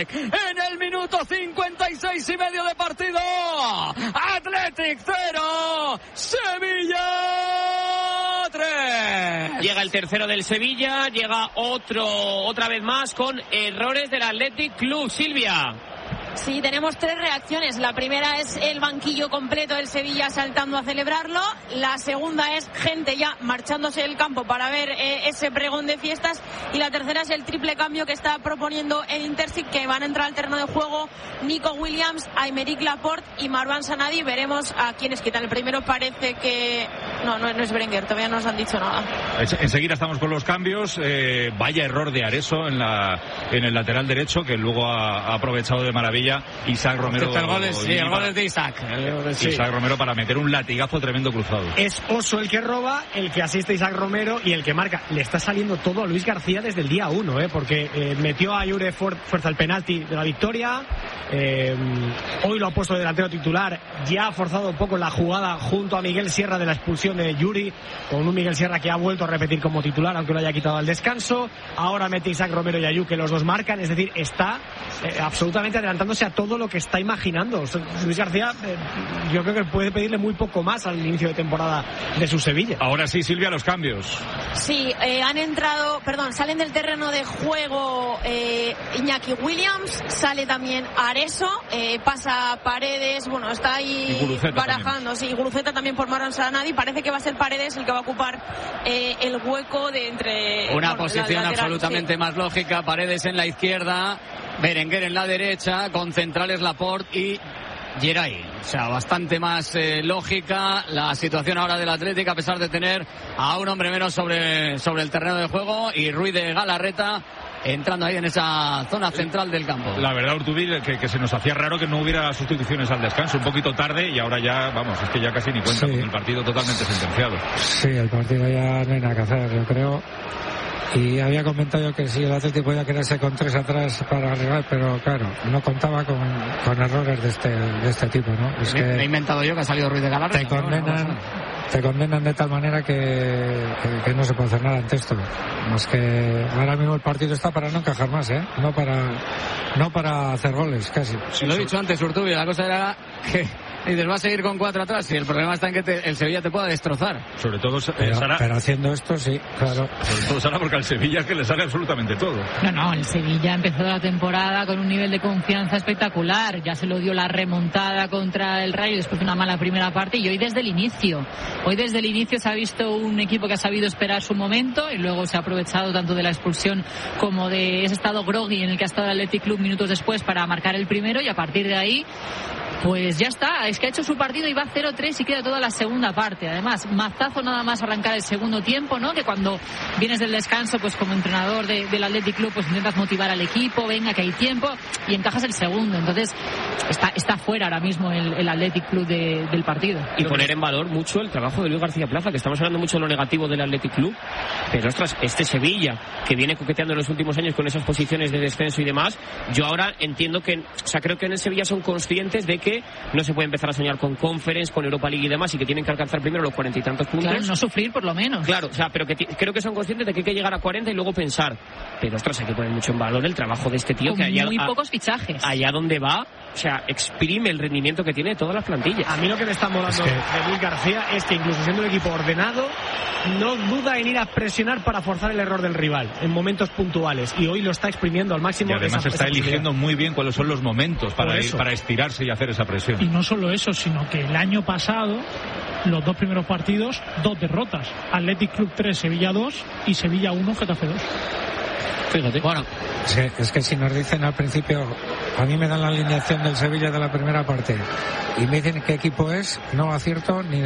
Athletic en el minuto 56 y medio de partido. Athletic 0, Sevilla 3. Llega el tercero del Sevilla, llega otra vez más con errores del Athletic Club. Silvia. Sí, tenemos 3 reacciones. La primera es el banquillo completo del Sevilla saltando a celebrarlo. La segunda es gente ya marchándose del campo para ver ese pregón de fiestas. Y la tercera es el triple cambio que está proponiendo el Intersic, que van a entrar al terreno de juego Nico Williams, Aymeric Laporte y Marwan Sanadi. Veremos a quiénes quitan. El primero parece que... No es Berenguer, todavía no nos han dicho nada. Enseguida estamos con los cambios. Vaya error de Areso en el lateral derecho, que luego ha aprovechado de maravilla Isaac Romero. El gol es de Isaac. Isaac Romero para meter un latigazo tremendo cruzado. Es Oso el que roba, el que asiste a Isaac Romero y el que marca. Le está saliendo todo a Luis García desde el día 1, porque metió a Yure fuerza el penalti de la victoria. Hoy lo ha puesto de delantero titular. Ya ha forzado un poco la jugada junto a Miguel Sierra de la expulsión de Yuri, con un Miguel Sierra que ha vuelto a repetir como titular, aunque lo haya quitado al descanso. Ahora mete Isaac Romero y Ayu, que los dos marcan. Es decir, está absolutamente adelantándose a todo lo que está imaginando. Luis García, yo creo que puede pedirle muy poco más al inicio de temporada de su Sevilla. Ahora sí, Silvia, los cambios. Sí, salen del terreno de juego Iñaki Williams, sale también Areso, pasa Paredes, está ahí barajando, sí, Guruceta también por Marwan Sanadi. Parece que va a ser Paredes el que va a ocupar el hueco de entre... Una posición absolutamente más lógica, Paredes en la izquierda, Berenguer en la derecha, con centrales Laporte y Geray. O sea, bastante más lógica la situación ahora del Atlético, a pesar de tener a un hombre menos sobre el terreno de juego, y Ruiz de Galarreta entrando ahí en esa zona central del campo. La verdad, Urtubil, que se nos hacía raro que no hubiera sustituciones al descanso, un poquito tarde, y ahora ya, es que ya casi ni cuenta, con el partido totalmente sentenciado. Sí, el partido ya no hay nada que hacer, yo creo. Y había comentado que si el Atlético podía quedarse con 3 atrás para arribar, pero claro, no contaba con errores de este tipo, ¿no? Me he inventado yo que ha salido Ruiz de Galarreta. Te condenan de tal manera que no se puede hacer nada ante esto. Más que ahora mismo el partido está para no encajar más, no para hacer goles, casi. Lo he dicho antes, Urtubi, la cosa era que dices, va a seguir con 4 atrás, y el problema está en que el Sevilla te pueda destrozar. Sobre todo pero haciendo esto, sí, claro. Sobre todo Sara, porque al Sevilla es que le sale absolutamente todo. No, el Sevilla empezó la temporada con un nivel de confianza espectacular. Ya se lo dio la remontada contra el Rayo después de una mala primera parte, y hoy desde el inicio se ha visto un equipo que ha sabido esperar su momento, y luego se ha aprovechado tanto de la expulsión como de ese estado groggy en el que ha estado el Athletic Club minutos después para marcar el primero, y a partir de ahí pues ya está, es que ha hecho su partido y va 0-3 y queda toda la segunda parte. Además, mazazo nada más arrancar el segundo tiempo, ¿no? Que cuando vienes del descanso, pues como entrenador del Athletic Club, pues intentas motivar al equipo, venga que hay tiempo, y encajas el segundo. Entonces está fuera ahora mismo el Athletic Club del partido. Y poner en valor mucho el trabajo de Luis García Plaza, que estamos hablando mucho de lo negativo del Athletic Club, pero ostras, este Sevilla, que viene coqueteando en los últimos años con esas posiciones de descenso y demás, yo ahora entiendo que, creo que en el Sevilla son conscientes de que no se puede empezar a soñar con Conference, con Europa League y demás, y que tienen que alcanzar primero los 40 y tantos puntos. Claro, no sufrir por lo menos. Claro, pero que creo que son conscientes de que hay que llegar a 40 y luego pensar. Pero ostras, hay que poner mucho en valor el trabajo de este tío, con que allá, muy pocos fichajes. Allá donde va, exprime el rendimiento que tiene de todas las plantillas. A mí lo que me está molando de Luis García es que, incluso siendo un equipo ordenado, no duda en ir a presionar para forzar el error del rival en momentos puntuales, y hoy lo está exprimiendo al máximo. Y además está eligiendo muy bien cuáles son los momentos para estirarse y hacer esa presión. Y no solo eso, sino que el año pasado, los 2 primeros partidos, 2 derrotas. Athletic Club 3, Sevilla 2 y Sevilla 1, Getafe 2. Fíjate. Bueno, es que si nos dicen al principio, a mí me dan la alineación del Sevilla de la primera parte y me dicen qué equipo es, no acierto ni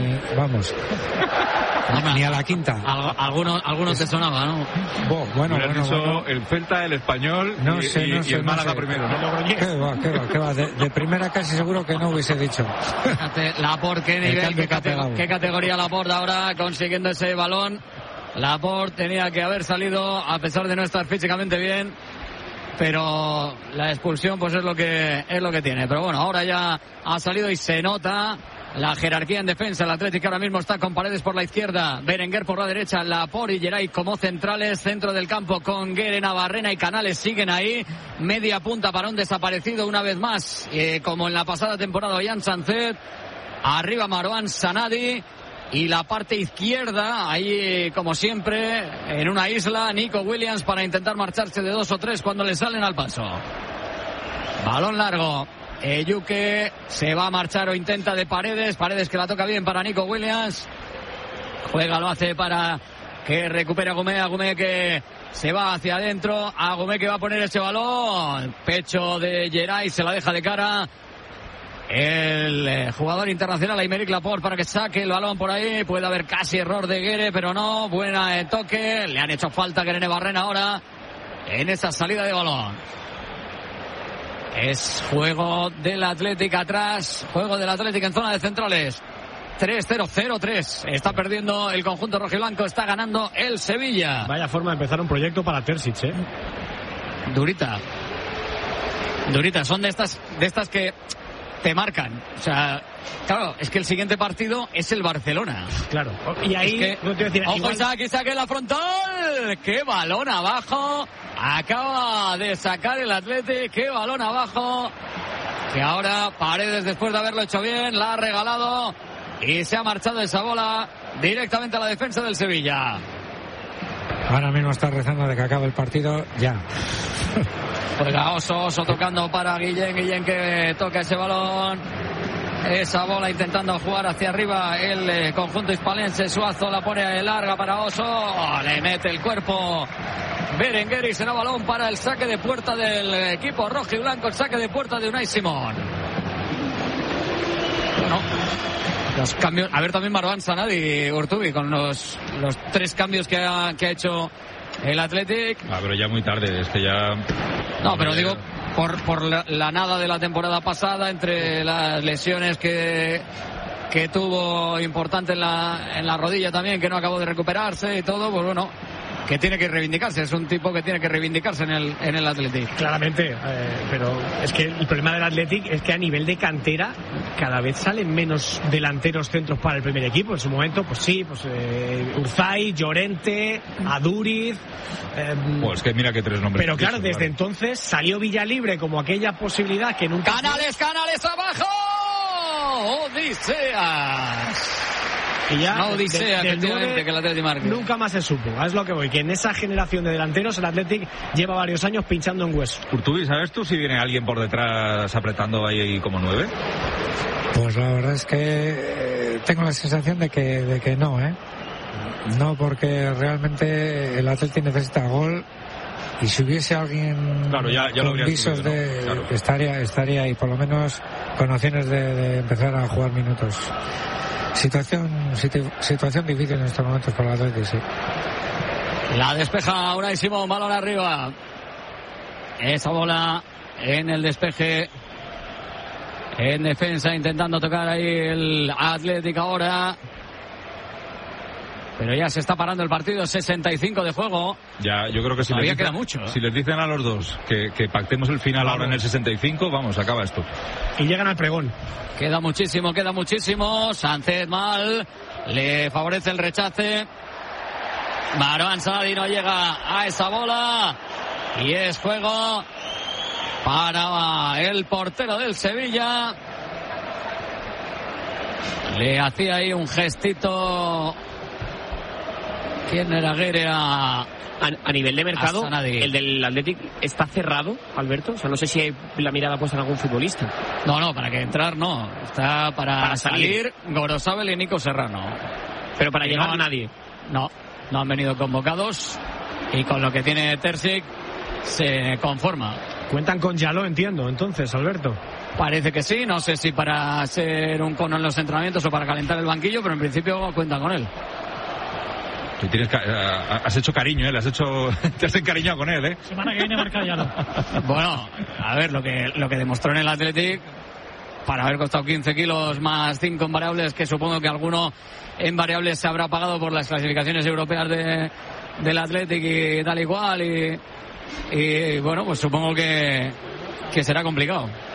a la quinta. Algunos te sonaba, ¿no? Bueno. El Celta, el Español y el Málaga primero, ¿no? ¿Qué va? De primera casi seguro que no hubiese dicho. Fíjate, Laporte, qué nivel, qué categoría Laporte ahora consiguiendo ese balón. Laporte tenía que haber salido a pesar de no estar físicamente bien, pero la expulsión pues es lo que tiene. Pero bueno, ahora ya ha salido y se nota la jerarquía en defensa. El Atlético ahora mismo está con Paredes por la izquierda, Berenguer por la derecha, Laporte y Geray como centrales, centro del campo con Guere, Navarrena y Canales siguen ahí, media punta para un desaparecido una vez más, como en la pasada temporada, Ollán Sánchez, arriba Marouane Sanadi. Y la parte izquierda, ahí como siempre, en una isla, Nico Williams para intentar marcharse de 2 o 3 cuando le salen al paso. Balón largo. Eyuke se va a marchar o intenta de Paredes. Paredes que la toca bien para Nico Williams. Juega, lo hace para que recupere a Agumé que se va hacia adentro. Agumé que va a poner ese balón. Pecho de Geray, se la deja de cara. El jugador internacional Aymeric Laporte para que saque el balón por ahí. Puede haber casi error de Guere, pero no. Buena toque. Le han hecho falta a Guere Navarrena ahora en esa salida de balón. Es juego del Athletic atrás. Juego del Athletic en zona de centrales. 3-0, 0-3. Está perdiendo el conjunto rojiblanco. Está ganando el Sevilla. Vaya forma de empezar un proyecto para Terzic, Durita. Son de estas que te marcan. O sea, claro, es que el siguiente partido es el Barcelona. Claro. Y ahí, es que, no te voy a decir, ojo, igual... saque la frontal. ¡Qué balón abajo! Acaba de sacar el Athletic. ¡Qué balón abajo! Que ahora Paredes, después de haberlo hecho bien, la ha regalado y se ha marchado esa bola directamente a la defensa del Sevilla. Ahora mismo está rezando de que acabe el partido ya. Juega Oso tocando para Guillén que toca ese balón. Esa bola intentando jugar hacia arriba el conjunto hispalense. Suazo la pone larga para Oso. Le mete el cuerpo Berenguer y será balón para el saque de puerta del equipo rojo y blanco. El saque de puerta de Unai Simón. Bueno, los cambios. A ver también Marouane Sanadi y Urtubi con los 3 cambios que ha hecho el Athletic. Pero ya muy tarde, es que ya... No, pero digo, por la nada de la temporada pasada, entre las lesiones que tuvo importante en la rodilla también, que no acabó de recuperarse y todo, pues bueno, que tiene que reivindicarse. Es un tipo que tiene que reivindicarse en el Athletic. Claramente, pero es que el problema del Athletic es que a nivel de cantera cada vez salen menos delanteros centros para el primer equipo. En su momento, pues sí, Urzay, Llorente, Aduriz. Pues que mira que 3 nombres. Pero claro, desde entonces salió Villalibre como aquella posibilidad que nunca... ¡Canales abajo! ¡Odiseas! Y ya no odisea, efectivamente, que el Athletic marque. Nunca más se supo, es lo que voy, que en esa generación de delanteros el Athletic lleva varios años pinchando en hueso. Urtubi, ¿sabes tú si viene alguien por detrás apretando ahí como 9? Pues la verdad es que tengo la sensación de que no, no, porque realmente el Athletic necesita gol. Y si hubiese alguien ya con visos subido, de... ¿no? Claro. Estaría ahí, por lo menos con opciones de empezar a jugar minutos. Situación difícil en estos momentos para el Athletic, sí. La despeja Unai Simón, balón arriba. Esa bola en el despeje. En defensa, intentando tocar ahí el Athletic ahora. Pero ya se está parando el partido, 65 de juego. Ya, yo creo que todavía queda mucho. Si les dicen a los dos que pactemos el final ahora en el 65, vamos, acaba esto. Y llegan al pregón. Queda muchísimo. Sánchez mal, le favorece el rechace. Marouane Sanadi no llega a esa bola. Y es juego para el portero del Sevilla. Le hacía ahí un gestito. ¿Quién era Guere? A nivel de mercado, el del Athletic está cerrado, Alberto. O sea, no sé si hay la mirada puesta en algún futbolista. No, para que entrar no. Está para salir Gorosabel y Nico Serrano. Pero para llegar a nadie. No han venido convocados. Y con lo que tiene Terzic se conforma. Cuentan con Yaló, entiendo, entonces, Alberto. Parece que sí. No sé si para ser un cono en los entrenamientos o para calentar el banquillo, pero en principio cuentan con él. Tú has hecho cariño, te has encariñado con él, Semana que viene marca Yaló. Bueno, a ver, lo que demostró en el Athletic, para haber costado 15 kilos más 5 en variables, que supongo que alguno en variables se habrá pagado por las clasificaciones europeas del Athletic y tal y cual, y bueno, pues supongo que será complicado.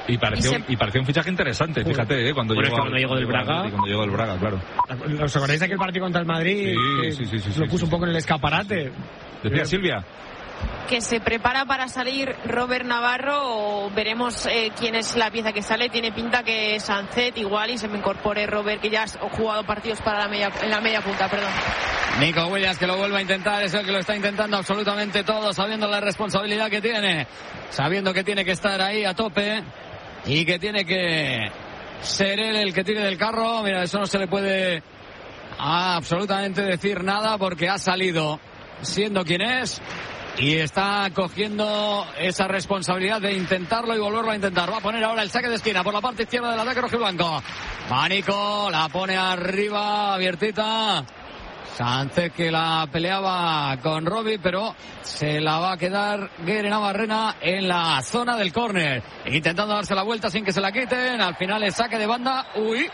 Y pareció un fichaje interesante, fíjate, cuando llegó del Braga. Cuando llegó del Braga, claro. ¿Os acordáis de aquel partido contra el Madrid? Sí, lo puso un poco en el escaparate. Decía Silvia. Que se prepara para salir Robert Navarro, o veremos quién es la pieza que sale. Tiene pinta que Sancet igual, y se me incorpore Robert, que ya ha jugado partidos para en la media punta, perdón. Nico Williams, que lo vuelve a intentar, es el que lo está intentando absolutamente todo, sabiendo la responsabilidad que tiene, sabiendo que tiene que estar ahí a tope y que tiene que ser él el que tire del carro. Mira, eso no se le puede absolutamente decir nada, porque ha salido siendo quien es y está cogiendo esa responsabilidad de intentarlo y volverlo a intentar. Va a poner ahora el saque de esquina por la parte izquierda del ataque rojiblanco. Nico, la pone arriba, abiertita. Sánchez, que la peleaba con Robbie, pero se la va a quedar Guere Navarrena en la zona del córner, intentando darse la vuelta sin que se la quiten. Al final el saque de banda.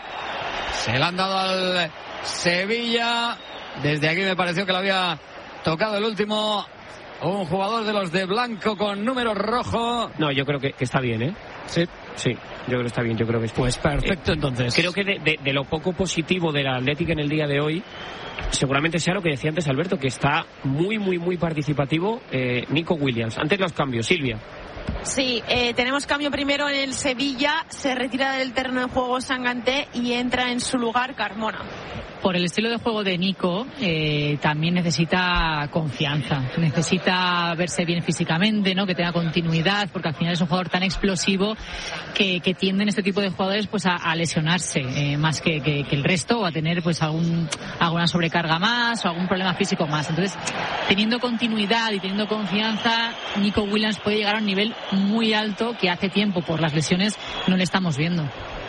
Se la han dado al Sevilla. Desde aquí me pareció que le había tocado el último un jugador de los de blanco con número rojo. No, yo creo que está bien, ¿eh? Sí, yo creo que está bien, yo creo que está pues perfecto. Entonces creo que de lo poco positivo del Atlético en el día de hoy, seguramente sea lo que decía antes Alberto, que está muy participativo Nico Williams. Antes los cambios, Silvia. Sí, tenemos cambio primero en el Sevilla. Se retira del terreno de juego Sanganté y entra en su lugar Carmona. Por el estilo de juego de Nico, también necesita confianza, necesita verse bien físicamente, ¿no? Que tenga continuidad, porque al final es un jugador tan explosivo que tienden este tipo de jugadores pues a lesionarse más que el resto, o a tener pues alguna sobrecarga más o algún problema físico más. Entonces, teniendo continuidad y teniendo confianza, Nico Williams puede llegar a un nivel muy alto que hace tiempo por las lesiones no le estamos viendo.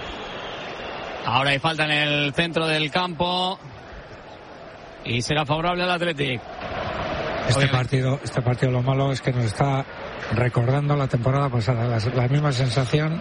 Ahora hay falta en el centro del campo y será favorable al Athletic. Este partido lo malo es que nos está recordando la temporada pasada, la misma sensación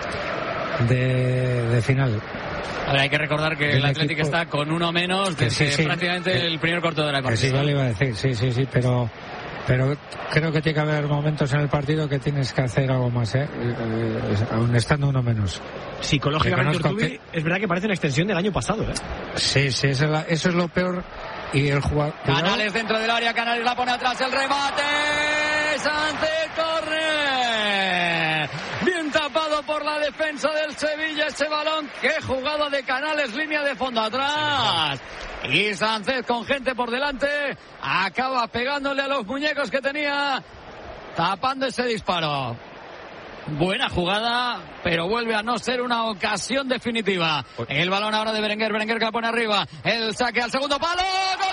de final. Ahora hay que recordar que el Athletic está con uno menos desde prácticamente el primer cuarto de la partida. Sí, ya le iba a decir, sí, pero creo que tiene que haber momentos en el partido que tienes que hacer algo más, aún estando uno menos. Psicológicamente, Urtubi, es verdad que parece una extensión del año pasado, Sí, eso es lo peor. Y el jugador... Canales dentro del área, Canales la pone atrás, el remate, Sánchez, córner. Bien tapado por la defensa del Sevilla ese balón. Qué jugada de Canales, línea de fondo atrás. Y Sánchez, con gente por delante, acaba pegándole a los muñecos que tenía, tapando ese disparo. Buena jugada, pero vuelve a no ser una ocasión definitiva. El balón ahora de Berenguer que la pone arriba. El saque al segundo palo. ¡Gol!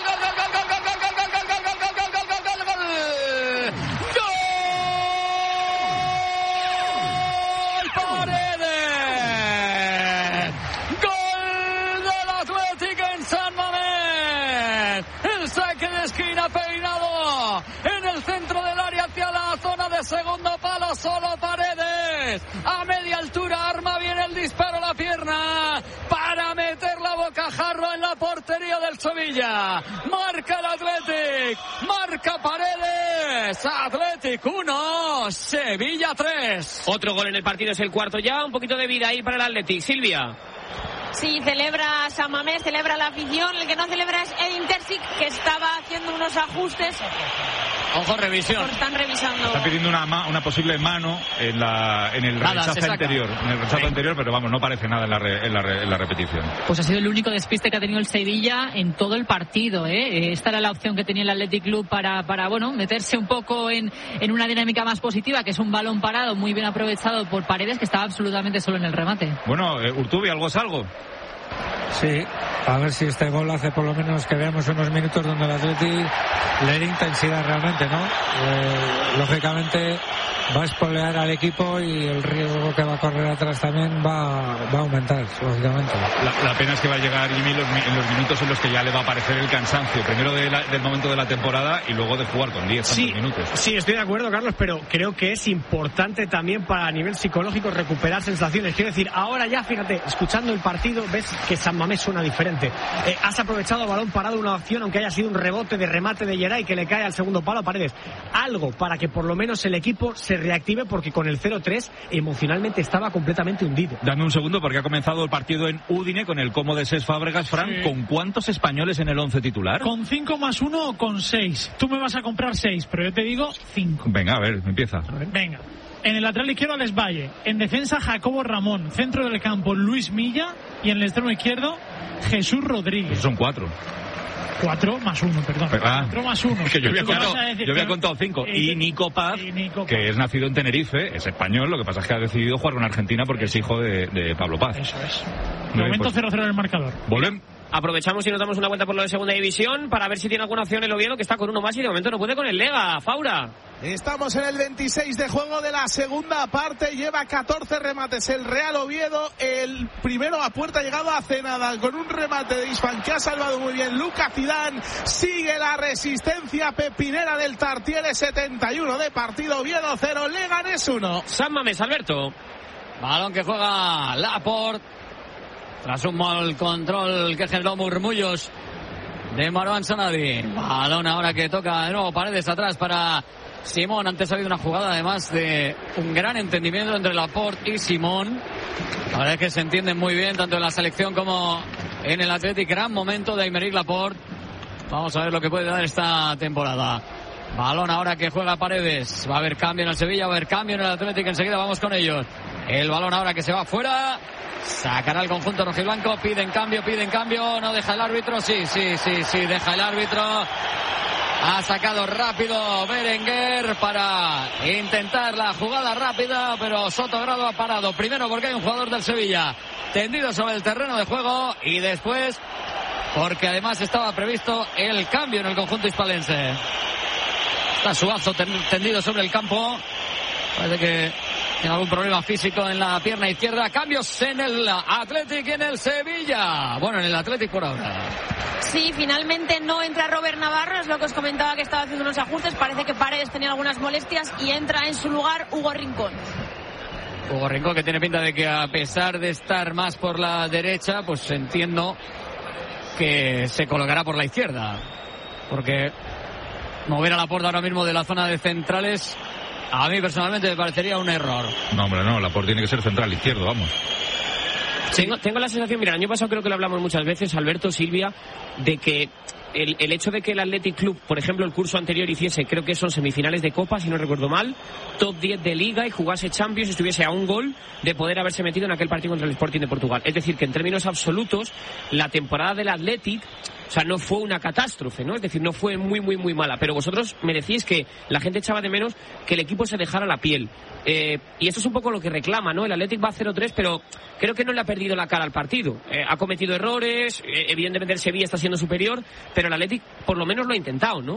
Paredes. Gol del Atlético en San Mamés. El saque de esquina peinado en el centro del área hacia la zona de segundo palo. Solo Paredes a media altura arma bien el disparo a la pierna para meter la bocajarro en la portería del Sevilla. Marca el Athletic, marca Paredes. Athletic 1, Sevilla 3. Otro gol en el partido, es el cuarto ya. Un poquito de vida ahí para el Athletic. Silvia. Sí, celebra San Mamés, celebra la afición. El que no celebra es el Intersic, que estaba haciendo unos ajustes. Ojo, revisión. Están revisando. Está pidiendo una posible mano en el rechazo anterior. En el rechazo anterior, pero vamos, no parece nada en la repetición. Pues ha sido el único despiste que ha tenido el Sevilla en todo el partido, Esta era la opción que tenía el Athletic Club para meterse un poco en una dinámica más positiva, que es un balón parado muy bien aprovechado por Paredes, que estaba absolutamente solo en el remate. Bueno, Urtubi, ¿algo es algo? Sí, a ver si este gol hace por lo menos que veamos unos minutos donde el Athletic le dé intensidad realmente, ¿no? Lógicamente va a espolear al equipo y el riesgo que va a correr atrás también va a aumentar, lógicamente. La pena es que va a llegar Jimmy en los minutos en los que ya le va a aparecer el cansancio, primero del momento de la temporada y luego de jugar con 10 minutos. Sí, estoy de acuerdo, Carlos, pero creo que es importante también para a nivel psicológico recuperar sensaciones. Quiero decir, ahora ya, fíjate, escuchando el partido, ves que San Mamés suena diferente. Has aprovechado el balón parado, una opción, aunque haya sido un rebote de remate de Geray que le cae al segundo palo a Paredes. Algo para que por lo menos el equipo se se reactive, porque con el 0-3 emocionalmente estaba completamente hundido. Dame un segundo, porque ha comenzado el partido en Udine con el Como de Cesc Fábregas. Fran, sí. ¿Con cuántos españoles en el 11 titular? ¿Con 5 más 1 o con 6? Tú me vas a comprar 6, pero yo te digo 5. Venga, a ver, empieza. Venga. En el lateral izquierdo, Alex Valle. En defensa, Jacobo Ramón. Centro del campo, Luis Milla. Y en el extremo izquierdo, Jesús Rodríguez. Son 4. 4 más 1, perdón. 4 más 1. Que yo había contado 5. Y Nico Paz, que es nacido en Tenerife, es español, lo que pasa es que ha decidido jugar con Argentina porque es hijo de Pablo Paz. Eso es. De momento 0-0 en el marcador. Volvemos. Aprovechamos y nos damos una vuelta por lo de segunda división para ver si tiene alguna opción el Oviedo, que está con uno más y de momento no puede con el Lega. Faura. Estamos en el 26 de juego de la segunda parte. Lleva 14 remates el Real Oviedo. El primero a puerta ha llegado hace nada con un remate de Isfán que ha salvado muy bien Lucas Zidane. Sigue la resistencia pepinera del Tartiere. 71 de partido. Oviedo 0, Leganés 1. San Mamés, Alberto. Balón que juega Laporte. Tras un mal control que generó murmullos de Marwan Sanadi. Balón ahora que toca de nuevo Paredes atrás para Simón. Antes ha habido una jugada además de un gran entendimiento entre Laporte y Simón. La verdad es que se entienden muy bien tanto en la selección como en el Athletic. Gran momento de Aymeric Laporte. Vamos a ver lo que puede dar esta temporada. Balón ahora que juega Paredes. Va a haber cambio en el Sevilla, va a haber cambio en el Athletic. Enseguida vamos con ellos. El balón ahora que se va fuera. Sacará el conjunto rojiblanco. Piden cambio. No deja el árbitro. Sí, deja el árbitro. Ha sacado rápido Berenguer para intentar la jugada rápida, pero Sotogrado ha parado. Primero porque hay un jugador del Sevilla tendido sobre el terreno de juego y después porque además estaba previsto el cambio en el conjunto hispalense. Está Suazo tendido sobre el campo. Parece que tiene algún problema físico en la pierna izquierda. Cambios en el Athletic y en el Sevilla. Bueno, en el Athletic por ahora. Sí, finalmente no entra Robert Navarro, es lo que os comentaba, que estaba haciendo unos ajustes. Parece que Paredes tenía algunas molestias y entra en su lugar Hugo Rincón. Hugo Rincón, que tiene pinta de que a pesar de estar más por la derecha, pues entiendo que se colocará por la izquierda. Porque mover a Laporte ahora mismo de la zona de centrales, a mí personalmente me parecería un error. No, hombre, no, Laporte tiene que ser central izquierdo, vamos. Tengo la sensación, mira, el año pasado creo que lo hablamos muchas veces, Alberto, Silvia, de que el hecho de que el Athletic Club, por ejemplo, el curso anterior hiciese, creo que son semifinales de Copa, si no recuerdo mal, top 10 de Liga y jugase Champions, estuviese a un gol de poder haberse metido en aquel partido contra el Sporting de Portugal. Es decir, que en términos absolutos, la temporada del Athletic, o sea, no fue una catástrofe, ¿no? Es decir, no fue muy mala. Pero vosotros me decís que la gente echaba de menos que el equipo se dejara la piel. Y esto es un poco lo que reclama, ¿no? El Athletic va a 0-3, pero creo que no le ha perdido la cara al partido. Ha cometido errores, evidentemente el Sevilla está siendo superior, pero el Athletic por lo menos lo ha intentado, ¿no?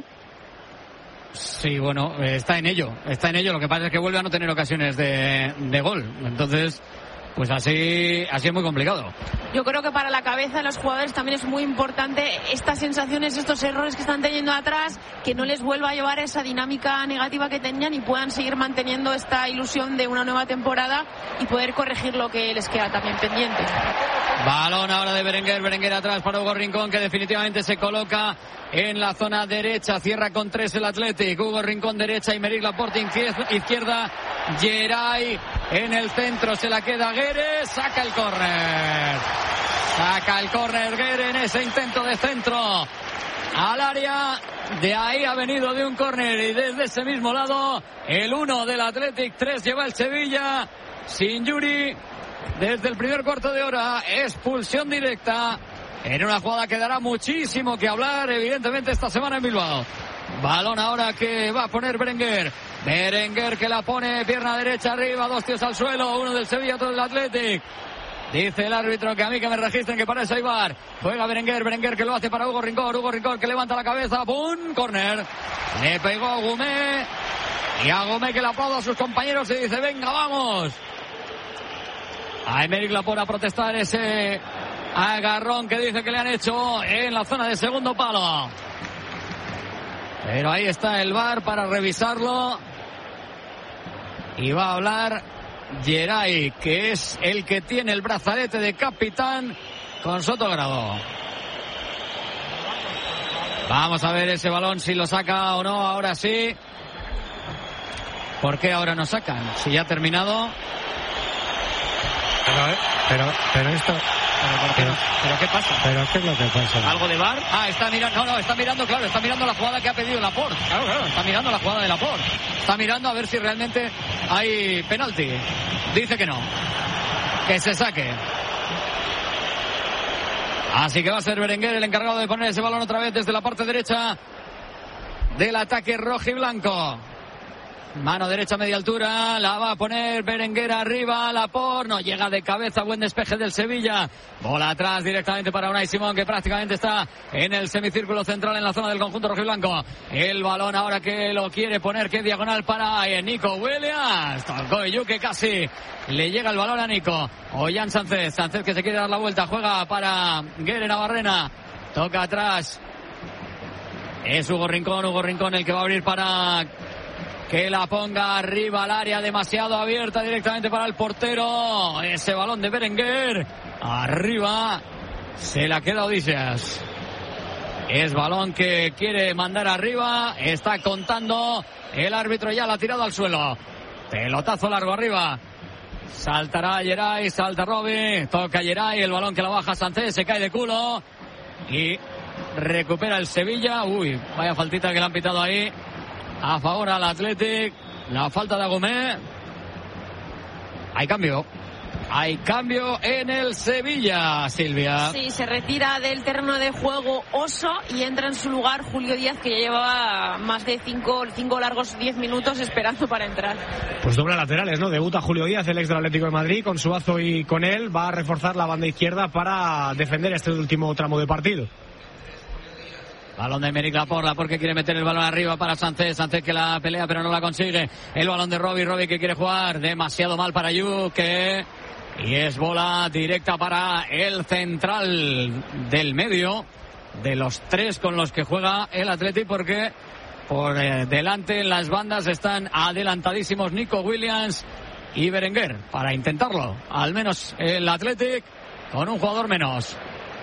Sí, bueno, está en ello. Lo que pasa es que vuelve a no tener ocasiones de gol. Entonces, pues así es muy complicado. Yo creo que para la cabeza de los jugadores también es muy importante estas sensaciones, estos errores que están teniendo atrás, que no les vuelva a llevar a esa dinámica negativa que tenían y puedan seguir manteniendo esta ilusión de una nueva temporada y poder corregir lo que les queda también pendiente. Balón ahora de Berenguer atrás para Hugo Rincón, que definitivamente se coloca en la zona derecha. Cierra con 3 el Athletic. Hugo Rincón derecha, Aymeric Laporte izquierda, Geray en el centro, se la queda Guedes, saca el córner Guedes en ese intento de centro al área. De ahí ha venido de un córner y desde ese mismo lado el 1 del Athletic, 3 lleva el Sevilla. Sin Yuri desde el primer cuarto de hora, expulsión directa en una jugada que dará muchísimo que hablar evidentemente esta semana en Bilbao. Balón ahora que va a poner Berenguer que la pone pierna derecha arriba, 2 tíos al suelo, uno del Sevilla, otro del Athletic. Dice el árbitro que a mí que me registren, que para eso hay VAR. Juega Berenguer que lo hace para Hugo Rincón que levanta la cabeza, ¡pum! Córner. Le pegó a Gumé y a Gumé que le aplauda a sus compañeros y dice, venga, vamos. A Aymeric Laporte a protestar ese agarrón que dice que le han hecho en la zona de segundo palo. Pero ahí está el VAR para revisarlo. Y va a hablar Geray, que es el que tiene el brazalete de capitán con Sotogrado. Vamos a ver ese balón si lo saca o no. Ahora sí. ¿Por qué ahora no sacan? Si ya ha terminado. Pero esto... ¿Pero qué pasa? ¿Pero qué es lo que pasa? ¿Algo de VAR? Está mirando, está mirando la jugada que ha pedido Laporte. Claro, está mirando la jugada de Laporte. Está mirando a ver si realmente hay penalti. Dice que no. Que se saque. Así que va a ser Berenguer el encargado de poner ese balón otra vez desde la parte derecha del ataque rojo y blanco. Mano derecha media altura, la va a poner Berenguer arriba, Laporte, no llega de cabeza, buen despeje del Sevilla. Bola atrás directamente para Unai Simón, que prácticamente está en el semicírculo central en la zona del conjunto rojiblanco. El balón ahora que lo quiere poner, que diagonal para Nico Williams. Tocó Yu, que casi le llega el balón a Nico. Ollán Sánchez que se quiere dar la vuelta, juega para Guere Navarrena. Toca atrás. Es Hugo Rincón el que va a abrir para... que la ponga arriba al área, demasiado abierta directamente para el portero. Ese balón de Berenguer arriba, se la queda Odysseas. Es balón que quiere mandar arriba, está contando el árbitro, ya la ha tirado al suelo. Pelotazo largo arriba. Saltará Geray, salta Robi, toca Geray, el balón que la baja Sánchez, se cae de culo y recupera el Sevilla. Uy, vaya faltita que le han pitado ahí a favor al Athletic, la falta de Agumé. Hay cambio en el Sevilla, Silvia. Sí, se retira del terreno de juego Oso y entra en su lugar Julio Díaz, que ya llevaba más de 5 largos 10 minutos esperando para entrar. Pues dobla laterales, ¿no? Debuta Julio Díaz, el ex del Atlético de Madrid, con Suazo y con él va a reforzar la banda izquierda para defender este último tramo de partido. Balón de Aymeric Laporte que quiere meter el balón arriba para Sánchez que la pelea pero no la consigue. El balón de Robi que quiere jugar demasiado mal para Yuke. Y es bola directa para el central del medio, de los tres con los que juega el Athletic, porque por delante en las bandas están adelantadísimos Nico Williams y Berenguer para intentarlo, al menos el Athletic con un jugador menos.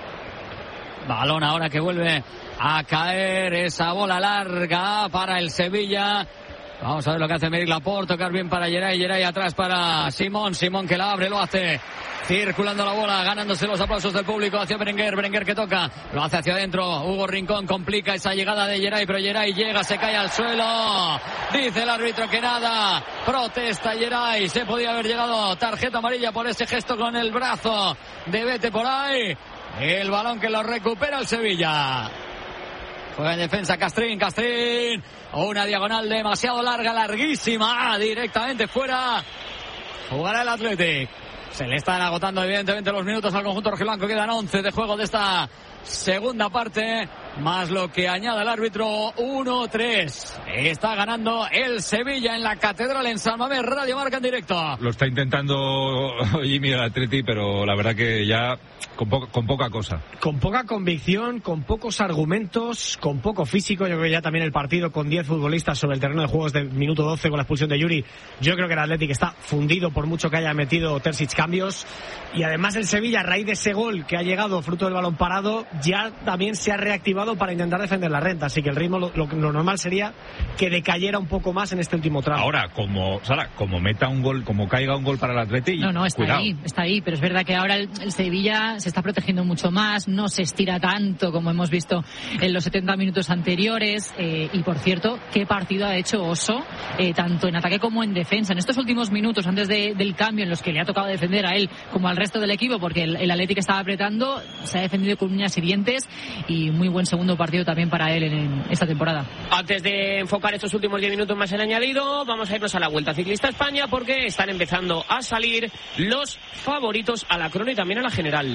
Balón ahora que vuelve a caer, esa bola larga para el Sevilla. Vamos a ver lo que hace Aymeric Laporte, tocar bien para Geray atrás para Simón que la abre, lo hace circulando la bola, ganándose los aplausos del público hacia Berenguer que toca, lo hace hacia adentro. Hugo Rincón complica esa llegada de Geray, pero Geray llega, se cae al suelo, dice el árbitro que nada, protesta Geray, se podía haber llegado tarjeta amarilla por ese gesto con el brazo de vete por ahí. El balón que lo recupera el Sevilla. Juega en defensa Castrín, una diagonal demasiado larga, larguísima, directamente fuera. Jugará el Athletic. Se le están agotando evidentemente los minutos al conjunto rojiblanco. Quedan 11 de juego de esta segunda parte, más lo que añade el árbitro. 1-3. Está ganando el Sevilla en la Catedral en San Mamés. Radio Marca en directo. Lo está intentando Jimmy el Atleti, pero la verdad que ya con poca cosa. Con poca convicción, con pocos argumentos, con poco físico. Yo creo que ya también el partido con 10 futbolistas sobre el terreno de juegos del minuto 12 con la expulsión de Yuri. Yo creo que el Athletic está fundido por mucho que haya metido Terzic cambios. Y además el Sevilla, a raíz de ese gol que ha llegado fruto del balón parado, ya también se ha reactivado para intentar defender la renta. Así que el ritmo, lo normal sería que decayera un poco más en este último tramo. Ahora, como meta un gol, como caiga un gol para el Atleti, no, está cuidado. Está ahí, pero es verdad que ahora el Sevilla se está protegiendo mucho más, no se estira tanto como hemos visto en los 70 minutos anteriores. Y por cierto, qué partido ha hecho Oso, tanto en ataque como en defensa. En estos últimos minutos, antes del cambio, en los que le ha tocado defender a él como al resto del equipo, porque el Athletic estaba apretando, se ha defendido con uñas y dientes, y muy buen segundo partido también para él en esta temporada. Antes de enfocar estos últimos 10 minutos más en añadido, vamos a irnos a la Vuelta Ciclista España, porque están empezando a salir los favoritos a la crono y también a la general.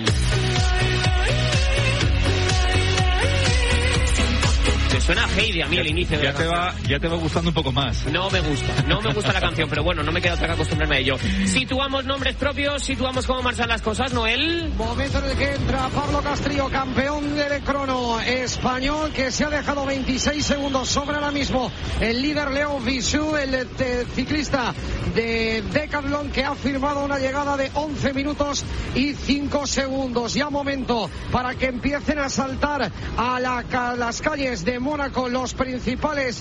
Me suena a Heidi a mí el inicio de la canción. Ya te va gustando un poco más. No me gusta la canción, pero bueno, no me queda otra que acostumbrarme a ello. Situamos nombres propios, situamos cómo marchan las cosas, Noel. Momento en el que entra Pablo Castrillo, campeón del crono español, que se ha dejado 26 segundos sobre ahora mismo el líder Leo Visu, el ciclista de Decathlon, que ha firmado una llegada de 11 minutos y 5 segundos. Ya momento para que empiecen a saltar a las calles de Mónaco, los principales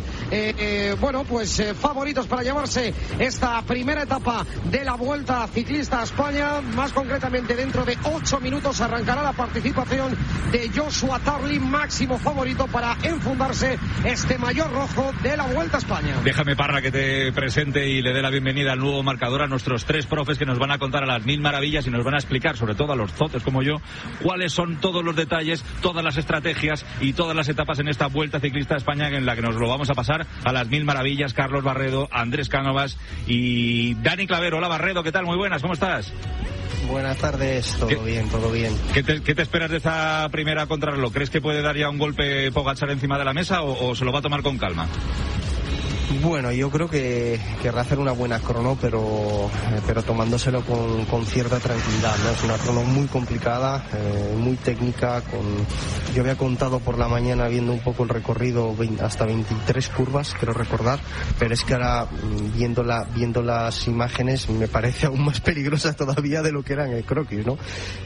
favoritos para llevarse esta primera etapa de la Vuelta Ciclista a España. Más concretamente, dentro de 8 minutos arrancará la participación de Joshua Tarling, máximo favorito para enfundarse este maillot rojo de la Vuelta a España. Déjame, Parra, que te presente y le dé la bienvenida al nuevo marcador a nuestros 3 profes que nos van a contar a las 1000 maravillas y nos van a explicar, sobre todo a los zotes como yo, cuáles son todos los detalles, todas las estrategias y todas las etapas en esta Vuelta Ciclista a España, en la que nos lo vamos a pasar a las 1000 maravillas. Carlos Barredo, Andrés Cánovas y Dani Clavero. Hola, Barredo, ¿qué tal? Muy buenas, ¿cómo estás? Buenas tardes, todo bien, todo bien. ¿Qué te esperas de esta primera contrarreloj? ¿Crees que puede dar ya un golpe Pogačar encima de la mesa o se lo va a tomar con calma? Bueno, yo creo que querrá hacer una buena crono, pero tomándoselo con cierta tranquilidad, ¿no? Es una crono muy complicada, muy técnica. Yo había contado por la mañana viendo un poco el recorrido hasta 23 curvas, creo recordar, pero es que ahora viendo las imágenes me parece aún más peligrosa todavía de lo que era en el croquis, ¿no?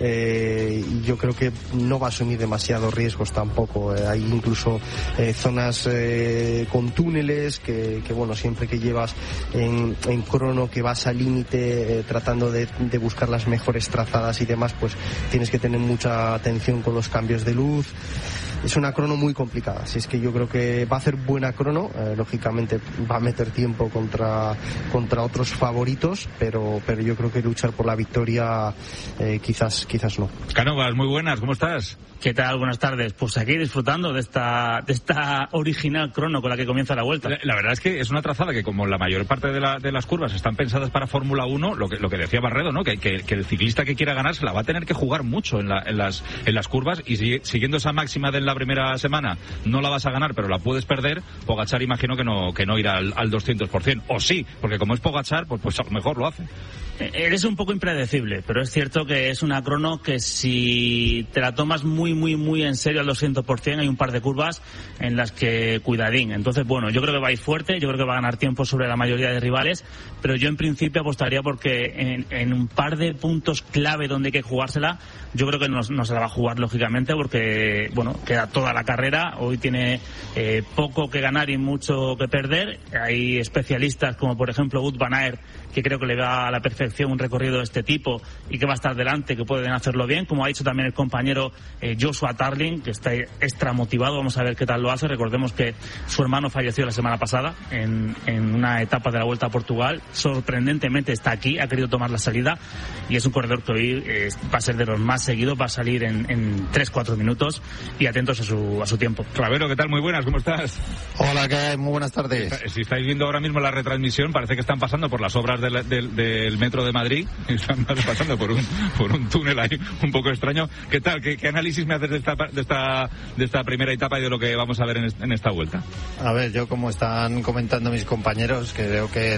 Y yo creo que no va a asumir demasiados riesgos tampoco. Hay incluso zonas con túneles que bueno, siempre que llevas en crono, que vas al límite tratando de buscar las mejores trazadas y demás, pues tienes que tener mucha atención con los cambios de luz. Es una crono muy complicada, así es que yo creo que va a hacer buena crono, lógicamente va a meter tiempo contra otros favoritos, pero yo creo que luchar por la victoria quizás no. Cánovas, muy buenas, ¿cómo estás? ¿Qué tal? Buenas tardes. Pues aquí disfrutando de esta original crono con la que comienza la Vuelta. La verdad es que es una trazada que, como la mayor parte de las curvas están pensadas para Fórmula 1, lo que decía Barredo, ¿no? Que el ciclista que quiera ganar se la va a tener que jugar mucho en las curvas, y siguiendo esa máxima de la primera semana no la vas a ganar, pero la puedes perder. Pogačar imagino que no irá al 200%, o sí, porque como es Pogačar, pues a lo mejor lo hace. Eres un poco impredecible, pero es cierto que es una crono que si te la tomas muy en serio al 200%, hay un par de curvas en las que cuidadín. Entonces, bueno, yo creo que va a ir fuerte, yo creo que va a ganar tiempo sobre la mayoría de rivales, pero yo en principio apostaría porque en un par de puntos clave donde hay que jugársela, yo creo que no se la va a jugar, lógicamente, porque, bueno, queda toda la carrera. Hoy tiene poco que ganar y mucho que perder. Hay especialistas como, por ejemplo, Wout van Aert, que creo que le va a la perfección un recorrido de este tipo y que va a estar delante, que pueden hacerlo bien, como ha dicho también el compañero Joshua Tarling, que está extra motivado. Vamos a ver qué tal lo hace. Recordemos que su hermano falleció la semana pasada en una etapa de la Vuelta a Portugal. Sorprendentemente está aquí, ha querido tomar la salida, y es un corredor que hoy va a ser de los más seguidos, va a salir en 3-4 minutos, y atentos a su tiempo. Clavero, ¿qué tal? Muy buenas, ¿cómo estás? Hola, ¿qué hay? Muy buenas tardes. Si estáis viendo ahora mismo la retransmisión, parece que están pasando por las obras del metro de Madrid, están pasando por un túnel ahí un poco extraño. ¿Qué tal? ¿Qué análisis me haces de esta primera etapa y de lo que vamos a ver en esta Vuelta? A ver, yo, como están comentando mis compañeros, creo que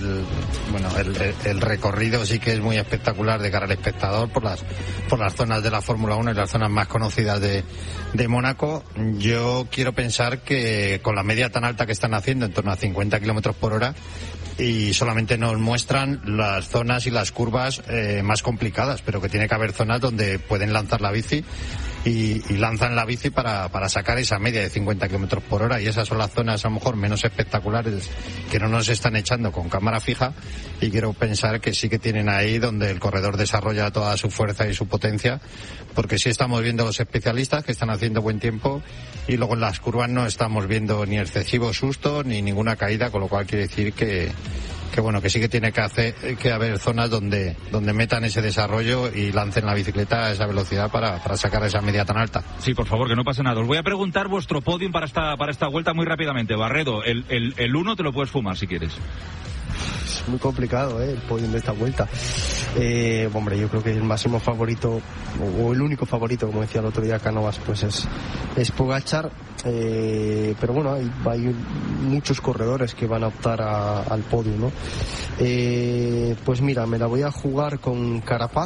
el recorrido sí que es muy espectacular de cara al espectador por las zonas de la Fórmula 1 y las zonas más conocidas de Mónaco. Yo quiero pensar que con la media tan alta que están haciendo, en torno a 50 kilómetros por hora, y solamente nos muestran las zonas y las curvas más complicadas, pero que tiene que haber zonas donde pueden lanzar la bici y lanzan la bici para sacar esa media de 50 kilómetros por hora, y esas son las zonas a lo mejor menos espectaculares que no nos están echando con cámara fija, y quiero pensar que sí que tienen ahí donde el corredor desarrolla toda su fuerza y su potencia, porque sí estamos viendo a los especialistas que están haciendo buen tiempo, y luego en las curvas no estamos viendo ni excesivo susto ni ninguna caída, con lo cual quiere decir que sí que tiene que haber zonas donde metan ese desarrollo y lancen la bicicleta a esa velocidad para sacar esa media tan alta. Sí, por favor, que no pase nada. Os voy a preguntar vuestro podium para esta Vuelta muy rápidamente. Barredo, el 1 te lo puedes fumar si quieres. Es muy complicado, el podium de esta Vuelta. Hombre, yo creo que el máximo favorito, o el único favorito, como decía el otro día Cánovas, pues es Pogačar. Pero bueno, hay muchos corredores que van a optar al podio, ¿no? Pues mira, me la voy a jugar con Carapaz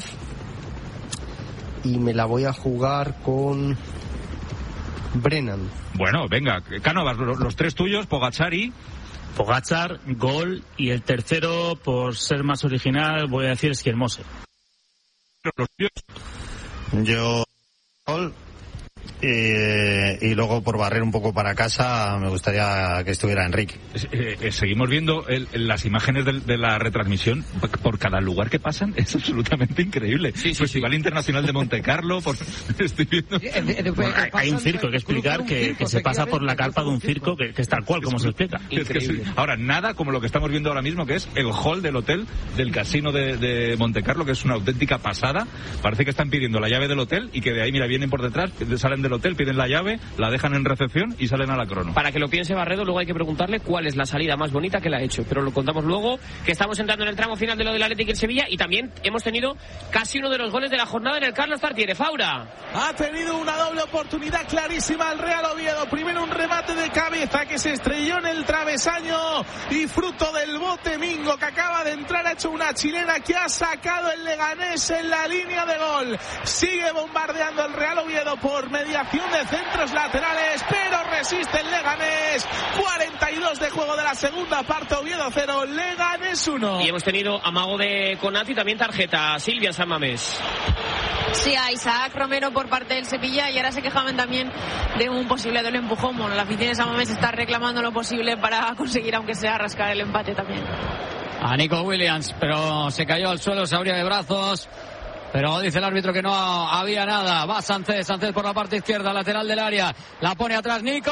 y me la voy a jugar con Brennan. Bueno, venga, Cánovas, los 3 tuyos, Pogačar y... Pogačar, Gol, y el tercero, por ser más original, voy a decir Skjelmose. Yo, Gol, Y luego, por barrer un poco para casa, me gustaría que estuviera Enrique. Seguimos viendo las imágenes de la retransmisión por cada lugar que pasan. Es absolutamente increíble. Festival Internacional de Monte Carlo. Estoy viendo... Hay un circo, hay que explicar que se pasa por la carpa de un circo que es tal cual, como se explica. Es que sí. Ahora, nada como lo que estamos viendo ahora mismo, que es el hall del hotel del casino de Monte Carlo, que es una auténtica pasada. Parece que están pidiendo la llave del hotel y que de ahí, mira, vienen por detrás, salen del hotel, piden la llave, la dejan en recepción y salen a la crono. Para que lo piense Barredo, luego hay que preguntarle cuál es la salida más bonita que le ha hecho, pero lo contamos luego, que estamos entrando en el tramo final de lo del Atlético y el Sevilla, y también hemos tenido casi uno de los goles de la jornada en el Carlos Tartiere. Faura. Ha tenido una doble oportunidad clarísima el Real Oviedo. Primero un remate de cabeza que se estrelló en el travesaño y fruto del bote Mingo, que acaba de entrar, ha hecho una chilena que ha sacado el Leganés en la línea de gol. Sigue bombardeando el Real Oviedo por mediación de centros laterales, pero resiste el Leganés. 42 de juego de la segunda parte, Oviedo 0, Leganés 1. Y hemos tenido amago de Konate y también tarjeta. Silvia San Mamés. Sí, a Isaac Romero por parte del Sevilla, y ahora se quejaban también de un posible doble empujón. Bueno, la afición de San Mamés está reclamando lo posible para conseguir, aunque sea, rascar el empate también. A Nico Williams, pero se cayó al suelo, se abría de brazos. Pero dice el árbitro que no había nada. Va Sánchez por la parte izquierda, lateral del área. La pone atrás Nico.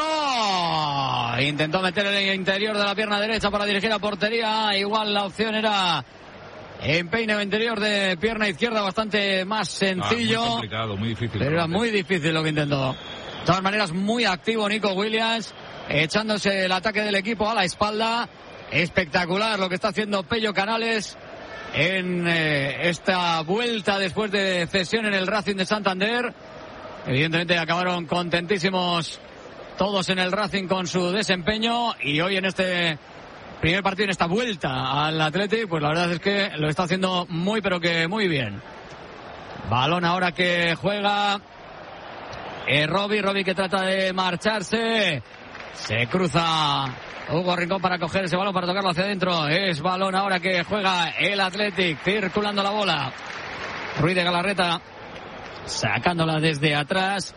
Intentó meter el interior de la pierna derecha para dirigir a portería. Igual la opción era empeine interior de pierna izquierda, bastante más sencillo. Muy complicado, muy difícil. Pero era muy difícil lo que intentó. De todas maneras, muy activo Nico Williams, echándose el ataque del equipo a la espalda. Espectacular lo que está haciendo Pello Canales en esta vuelta después de cesión en el Racing de Santander. Evidentemente acabaron contentísimos todos en el Racing con su desempeño, y hoy en este primer partido, en esta vuelta al Athletic, pues la verdad es que lo está haciendo muy pero que muy bien. Balón ahora que juega Robbie que trata de marcharse. Se cruza Hugo Rincón para coger ese balón, para tocarlo hacia adentro. Es balón ahora que juega el Athletic, circulando la bola. Ruiz de Galarreta sacándola desde atrás.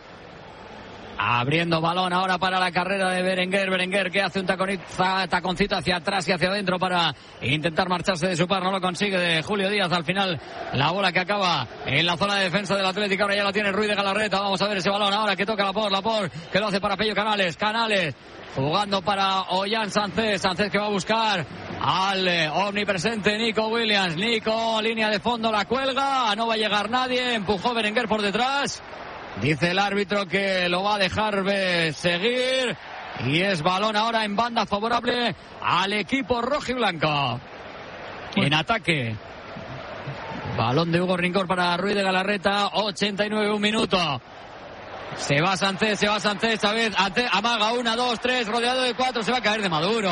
Abriendo balón ahora para la carrera de Berenguer que hace un taconcito hacia atrás y hacia adentro para intentar marcharse de su par. No lo consigue, de Julio Díaz. Al final la bola que acaba en la zona de defensa del Atlético. Ahora ya la tiene Ruiz de Galarreta. Vamos a ver ese balón ahora que toca Laporte que lo hace para Pello Canales jugando para Ollán Sánchez que va a buscar al omnipresente Nico Williams. Nico, línea de fondo, la cuelga, no va a llegar nadie. Empujó Berenguer por detrás. Dice el árbitro que lo va a dejar seguir. Y es balón ahora en banda favorable al equipo rojiblanco. En ataque. Balón de Hugo Rincón para Ruiz de Galarreta. 89, un minuto. Se va Sánchez, esta vez amaga 1, 2, 3, rodeado de 4, se va a caer de Maduro.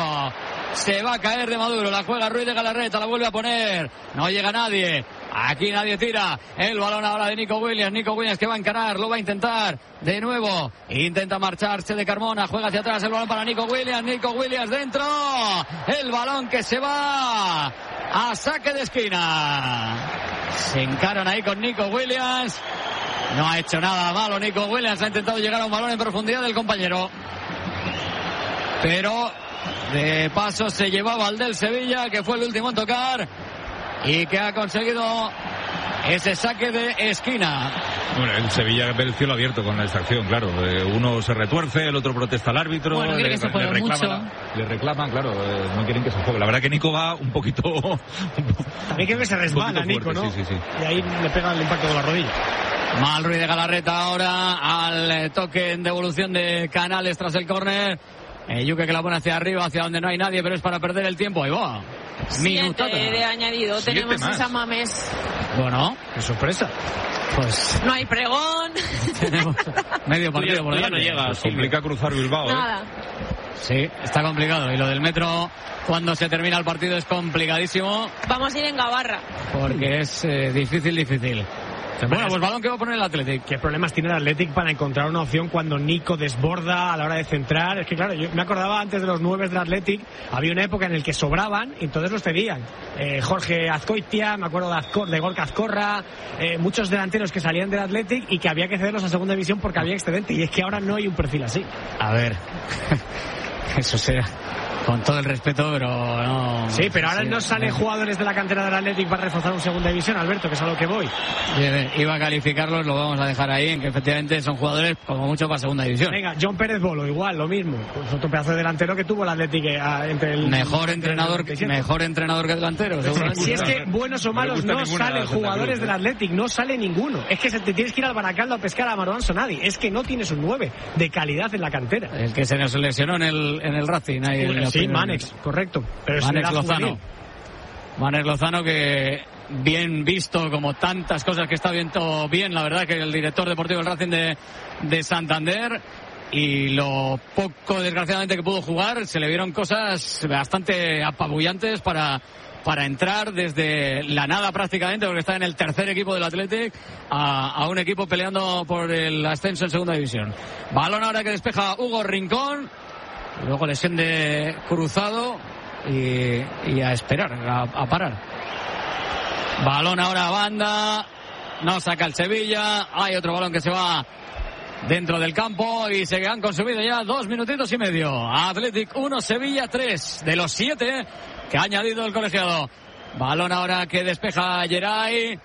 La juega Ruiz de Galarreta, la vuelve a poner. No llega nadie. Aquí nadie tira. El balón ahora de Nico Williams que va a encarar, lo va a intentar de nuevo. Intenta marcharse de Carmona, juega hacia atrás el balón para Nico Williams dentro. El balón que se va a saque de esquina. Se encaran ahí con Nico Williams. No ha hecho nada malo Nico Williams, ha intentado llegar a un balón en profundidad del compañero. Pero de paso se llevaba al del Sevilla, que fue el último en tocar y que ha conseguido ese saque de esquina. Bueno, el Sevilla ve el cielo abierto con esta acción, claro. Uno se retuerce, el otro protesta al árbitro. Bueno, le reclaman, claro, no quieren que se juegue. La verdad que Nico va un poquito... También creo que se resbala Nico, ¿no? Sí. Y ahí le pega el impacto de la rodilla. Mal Ruiz de Galarreta ahora al toque en devolución de Canales tras el córner. Yuque que la pone hacia arriba, hacia donde no hay nadie, pero es para perder el tiempo. Ahí va. Minutada de añadido. Tenemos a San Mamés. Bueno, qué sorpresa. Pues no hay pregón. Tenemos medio partido por delante. No llega. Se complica cruzar Bilbao. Nada. Sí, está complicado. Y lo del metro, cuando se termina el partido, es complicadísimo. Vamos a ir en Gabarra. Porque es difícil. Bueno, pues balón que va a poner el Athletic. ¿Qué problemas tiene el Athletic para encontrar una opción cuando Nico desborda a la hora de centrar? Es que claro, yo me acordaba antes de los 9 del Athletic, había una época en la que sobraban y entonces los cedían. Jorge Azcoitia, me acuerdo de Gorka Azcorra, muchos delanteros que salían del Athletic y que había que cederlos a segunda división porque había excedente, y es que ahora no hay un perfil así. A ver, eso será... Con todo el respeto, pero no... Sí, pero ahora no salen jugadores de la cantera del Athletic para reforzar un segunda división, Alberto, que es a lo que voy. Iba a calificarlos, lo vamos a dejar ahí, en que efectivamente son jugadores como mucho para segunda división. Venga, John Pérez Bolo, igual, lo mismo. Pues otro pedazo de delantero que tuvo el Athletic entre el... Mejor entrenador que delantero, seguramente. Si es que buenos o malos no salen jugadores del Athletic, no sale ninguno. Es que te tienes que ir al Baracaldo a pescar a Marwan Sonadi. Es que no tienes un 9 de calidad en la cantera. El que se nos lesionó en el Racing. Ahí sí, Manex, correcto. Pero Manex Lozano. Manex Lozano, que bien visto, como tantas cosas que está viendo bien, la verdad, que el director deportivo del Racing de Santander, y lo poco, desgraciadamente, que pudo jugar, se le vieron cosas bastante apabullantes para entrar desde la nada prácticamente, porque está en el tercer equipo del Athletic, a un equipo peleando por el ascenso en segunda división. Balón ahora que despeja Hugo Rincón. Luego lesión de Cruzado y a esperar, a parar. Balón ahora a banda. No saca el Sevilla. Hay otro balón que se va dentro del campo y se han consumido ya 2 minutitos y medio. Athletic 1, Sevilla 3 de los 7 que ha añadido el colegiado. Balón ahora que despeja Geray.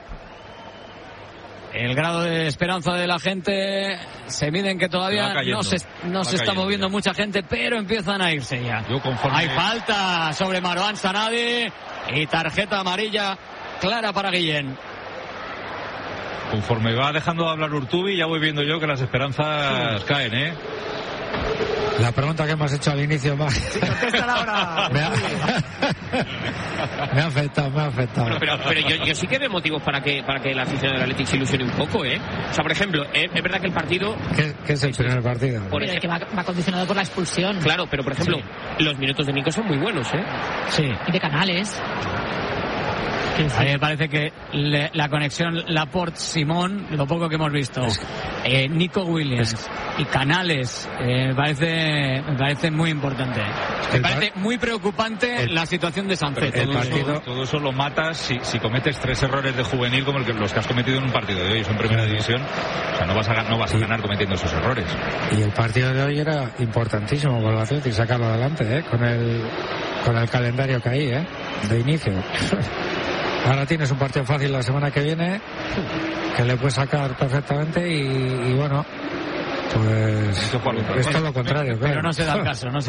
El grado de esperanza de la gente se mide en que todavía no se está moviendo ya mucha gente, pero empiezan a irse ya. Hay falta sobre Marwan Sanadi y tarjeta amarilla clara para Guillén. Conforme va dejando de hablar Urtubi, ya voy viendo yo que las esperanzas caen, ¿eh? La pregunta que hemos hecho al inicio me ha afectado. Bueno, pero yo sí que veo motivos para que la afición del Athletic se ilusione un poco, ¿eh? O sea, por ejemplo, es verdad que el partido... ¿Qué es el primer partido? Por el que va condicionado por la expulsión. Claro, pero por ejemplo, los minutos de Nico son muy buenos, ¿eh? Sí. Y de Canales. A mí me parece que la conexión Laporte-Simón, lo poco que hemos visto, Nico Williams y Canales, me parece muy importante. Me parece muy preocupante la situación de Sánchez. Todo eso lo matas si cometes 3 errores de juvenil como los que has cometido en un partido de hoy. Eso en primera división, o sea, no vas a ganar cometiendo esos errores. Y el partido de hoy era importantísimo para el Athletic sacarlo adelante, con el calendario que hay, de inicio. Ahora tienes un partido fácil la semana que viene que le puedes sacar perfectamente y bueno, pues es todo lo contrario. Pero no se da el caso, ¿no?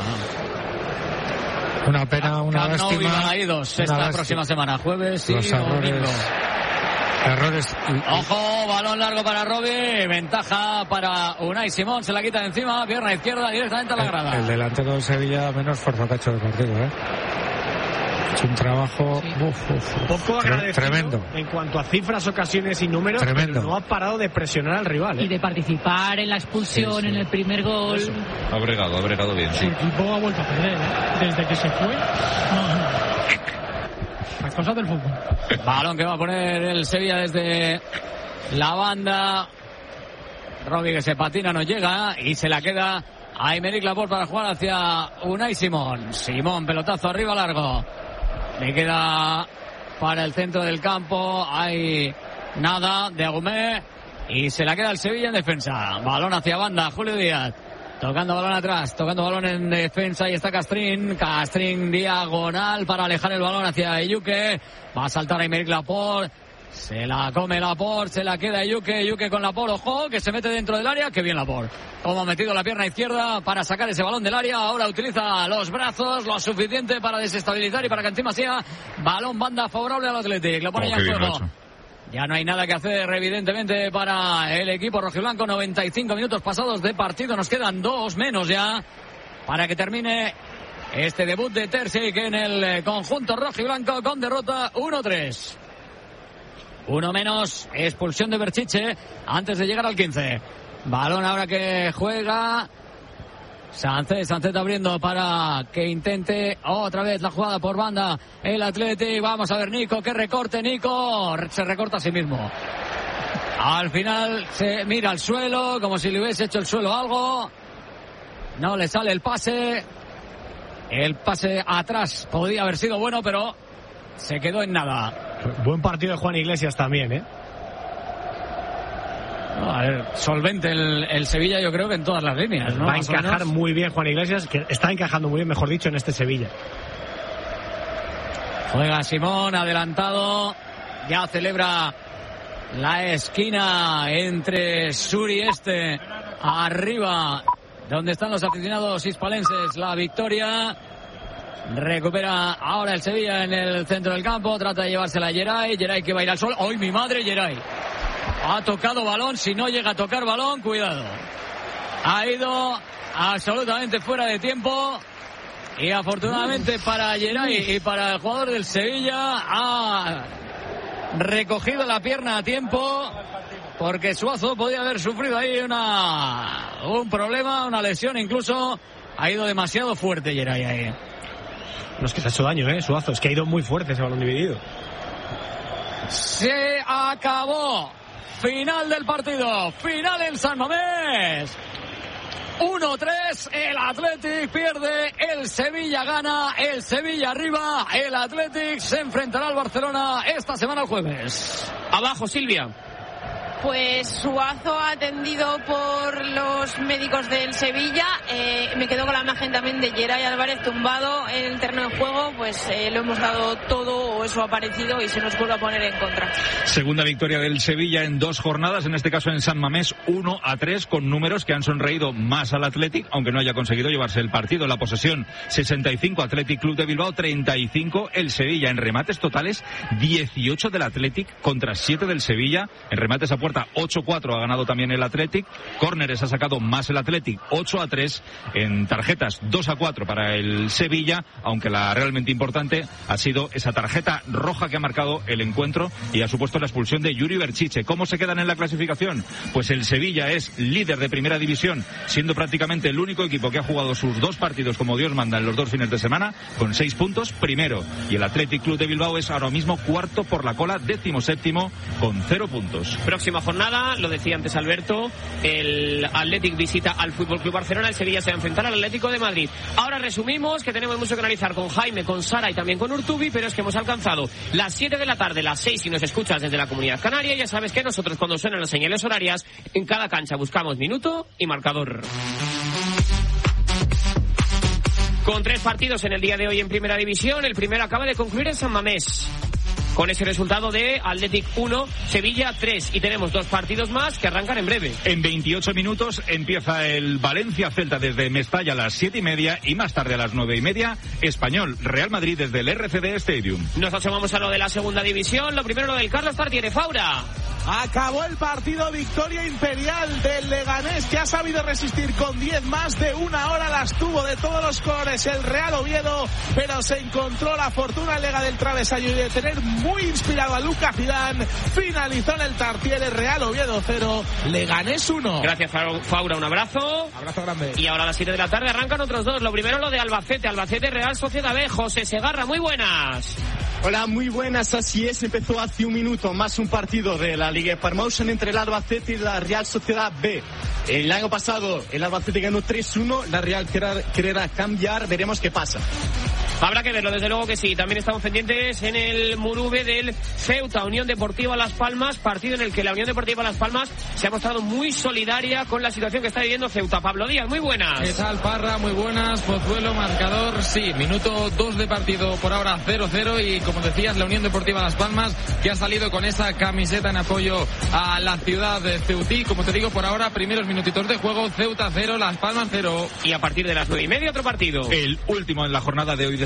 Una pena, una lástima. Hay 2 esta próxima semana, jueves y domingo. Errores. Ojo, balón largo para Robbie, ventaja para Unai Simón, se la quita de encima, pierna izquierda directamente a la grada. El delantero de Sevilla menos fuerza que ha hecho el partido, Es un trabajo poco agradecido, tremendo en cuanto a cifras, ocasiones y números, pero no ha parado de presionar al rival. Y de participar en la expulsión, en el primer gol. Eso. Ha bregado bien, sí. El equipo ha vuelto a perder, desde que se fue. Las cosas del fútbol. Balón que va a poner el Sevilla desde la banda. Robbie que se patina, no llega y se la queda a Aymeric Laporte para jugar hacia Unai Simón. Simón, pelotazo arriba largo. Le queda para el centro del campo. Hay nada de Agumé. Y se la queda el Sevilla en defensa. Balón hacia banda. Julio Díaz. Tocando balón atrás. Tocando balón en defensa. Y está Castrín. Castrín diagonal para alejar el balón hacia Eyuke. Va a saltar Aymeric Laporte. Se la come Laporte, se la queda Eyuke con Laporte, ojo, que se mete dentro del área, que bien Laporte. Como ha metido la pierna izquierda para sacar ese balón del área, ahora utiliza los brazos, lo suficiente para desestabilizar y para que encima sea balón banda favorable al Athletic. Lo pone ya en juego. Ya no hay nada que hacer, evidentemente, para el equipo rojiblanco. 95 minutos pasados de partido, nos quedan 2 menos ya para que termine este debut de Terzic en el conjunto rojiblanco con derrota 1-3. 1 menos, expulsión de Berchiche antes de llegar al 15. Balón ahora que juega Sánchez abriendo para que intente otra vez la jugada por banda el Athletic. Vamos a ver Nico, que recorte Nico. Se recorta a sí mismo. Al final se mira al suelo como si le hubiese hecho el suelo algo. No le sale el pase. El pase atrás podría haber sido bueno, pero se quedó en nada. Buen partido de Juan Iglesias también, ¿eh? A ver, solvente el Sevilla, yo creo que en todas las líneas, ¿no? Va a encajar muy bien Juan Iglesias, que está encajando muy bien, mejor dicho, en este Sevilla. Juega Simón, adelantado. Ya celebra la esquina entre sur y este. Arriba, donde están los aficionados hispalenses, la victoria. Recupera ahora el Sevilla en el centro del campo. Trata de llevársela a Geray. Geray que va a ir al sol. ¡Ay, mi madre, Geray! Ha tocado balón. Si no llega a tocar balón, cuidado. Ha ido absolutamente fuera de tiempo. Y afortunadamente para Geray y para el jugador del Sevilla, ha recogido la pierna a tiempo. Porque Suazo podía haber sufrido ahí un problema, una lesión incluso. Ha ido demasiado fuerte Geray ahí. No es que se ha hecho daño, Suazo. Es que ha ido muy fuerte ese balón dividido. Se acabó. Final del partido. Final en San Mamés. 1-3. El Athletic pierde. El Sevilla gana. El Sevilla arriba. El Athletic se enfrentará al Barcelona esta semana el jueves. Abajo, Silvia. Pues Suazo atendido por los médicos del Sevilla. Me quedo con la imagen también de Geray Álvarez tumbado en el terreno de juego. Pues lo hemos dado todo, o eso ha parecido, y se nos vuelve a poner en contra. Segunda victoria del Sevilla en 2 jornadas, en este caso en San Mamés, 1-3, con números que han sonreído más al Athletic, aunque no haya conseguido llevarse el partido. La posesión, 65 Athletic Club de Bilbao, 35 el Sevilla. En remates totales, 18 del Athletic contra 7 del Sevilla. En remates a puerta, 8-4 ha ganado también el Athletic. Córneres ha sacado más el Athletic, 8-3. En tarjetas, 2-4 para el Sevilla, aunque la realmente importante ha sido esa tarjeta roja que ha marcado el encuentro y ha supuesto la expulsión de Yuri Berchiche. ¿Cómo se quedan en la clasificación? Pues el Sevilla es líder de primera división, siendo prácticamente el único equipo que ha jugado sus 2 partidos como Dios manda en los 2 fines de semana, con 6 puntos, primero. Y el Athletic Club de Bilbao es ahora mismo cuarto por la cola, 17º, con 0 puntos. Próxima jornada, lo decía antes Alberto, el Athletic visita al Fútbol Club Barcelona, el Sevilla se va a enfrentar al Atlético de Madrid. Ahora resumimos que tenemos mucho que analizar con Jaime, con Sara y también con Urtubi, pero es que hemos alcanzado las 7 de la tarde, las 6 si nos escuchas desde la Comunidad Canaria. Ya sabes que nosotros, cuando suenan las señales horarias, en cada cancha buscamos minuto y marcador. Con 3 partidos en el día de hoy en Primera División, el primero acaba de concluir en San Mamés, con ese resultado de Athletic 1, Sevilla 3. Y tenemos 2 partidos más que arrancan en breve. En 28 minutos empieza el Valencia-Celta desde Mestalla a las 7:30 y más tarde a las 9:30, Español-Real Madrid desde el RCD Stadium. Nos asomamos a lo de la segunda división. Lo primero, lo del Carlos Tartiere. Faura. Acabó el partido, victoria imperial del Leganés, que ha sabido resistir con 10 más de 1 hora. Las tuvo de todos los colores el Real Oviedo, pero se encontró la fortuna Lega del travesaño y de tener muy inspirado a Lucas Zidane. Finalizó en el Tartiere, Real Oviedo 0, Leganés 1. Gracias, Faura, un abrazo. Abrazo grande. Y ahora a las 7 de la tarde arrancan otros 2. Lo primero, lo de Albacete Real Sociedad B. José Segarra, muy buenas. Hola, muy buenas, así es, empezó hace un minuto más un partido de la Liga Promotion entre el Albacete y la Real Sociedad B. El año pasado el Albacete ganó 3-1, la Real querrá cambiar, veremos qué pasa. Habrá que verlo, desde luego que sí. También estamos pendientes en el Murube del Ceuta, Unión Deportiva Las Palmas, partido en el que la Unión Deportiva Las Palmas se ha mostrado muy solidaria con la situación que está viviendo Ceuta. Pablo Díaz, muy buenas. ¿Qué tal, Parra? Muy buenas. Pozuelo, marcador, sí, minuto 2 de partido por ahora 0-0 y como decías, la Unión Deportiva Las Palmas que ha salido con esa camiseta en apoyo a la ciudad de Ceutí. Como te digo, por ahora, primeros minutitos de juego, Ceuta 0, Las Palmas 0. Y a partir de las 9:30 otro partido. El último en la jornada de hoy de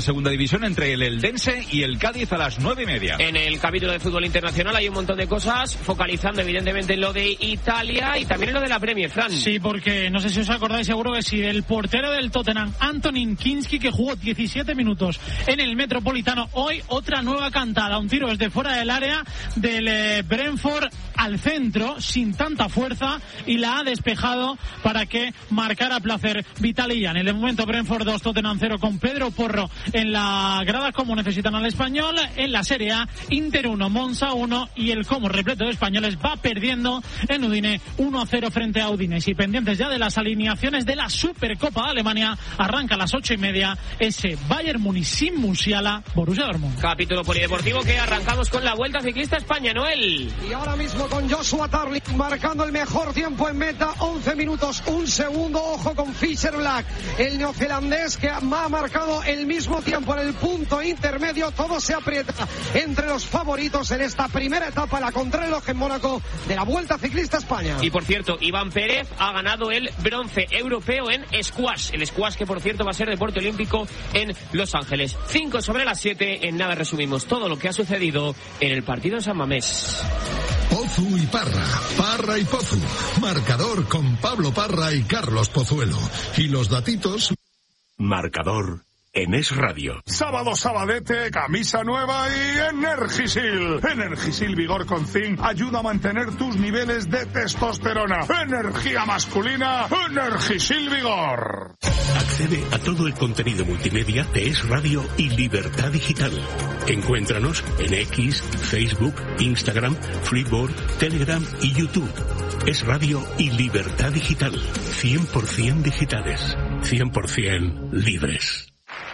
segunda división entre el Eldense y el Cádiz a las 9:30. En el capítulo de fútbol internacional hay un montón de cosas, focalizando evidentemente en lo de Italia y también en lo de la Premier, Fran. Sí, porque no sé si os acordáis, seguro que sí, del portero del Tottenham, Antonin Kinski, que jugó 17 minutos en el Metropolitano. Hoy otra nueva cantada, un tiro desde fuera del área del Brentford al centro, sin tanta fuerza, y la ha despejado para que marcara a placer Vitalian. En el momento Brentford 2, Tottenham 0, con Pedro Porro en la grada, como necesitan al español. En la Serie A, Inter 1, Monza 1, y el Como repleto de españoles va perdiendo en Udine 1-0 frente a Udinese. Y pendientes ya de las alineaciones de la Supercopa de Alemania, arranca a las 8:30 ese Bayern Múnich sin Musiala, Borussia Dortmund. Capítulo polideportivo que arrancamos con la Vuelta Ciclista España, Noel. Y ahora mismo con Joshua Tarling marcando el mejor tiempo en meta, 11 minutos 1 segundo. Ojo con Fisher Black, el neozelandés, que ha marcado el mismo tiempo en el punto intermedio. Todo se aprieta entre los favoritos en esta primera etapa, la contrarreloj en Mónaco de la Vuelta Ciclista España. Y por cierto, Iván Pérez ha ganado el bronce europeo en squash. El squash, que por cierto va a ser deporte olímpico en Los Ángeles. 5:07. En nada resumimos todo lo que ha sucedido en el partido en San Mamés. Pozu y Parra, Parra y Pozu. Marcador con Pablo Parra y Carlos Pozuelo. Y los datitos. Marcador en Es Radio. Sábado sabadete, camisa nueva y Energisil. Energisil Vigor con Zinc ayuda a mantener tus niveles de testosterona. Energía masculina, Energisil Vigor. Accede a todo el contenido multimedia de Es Radio y Libertad Digital. Encuéntranos en X, Facebook, Instagram, Freeboard, Telegram y YouTube. Es Radio y Libertad Digital. 100% digitales. 100% libres.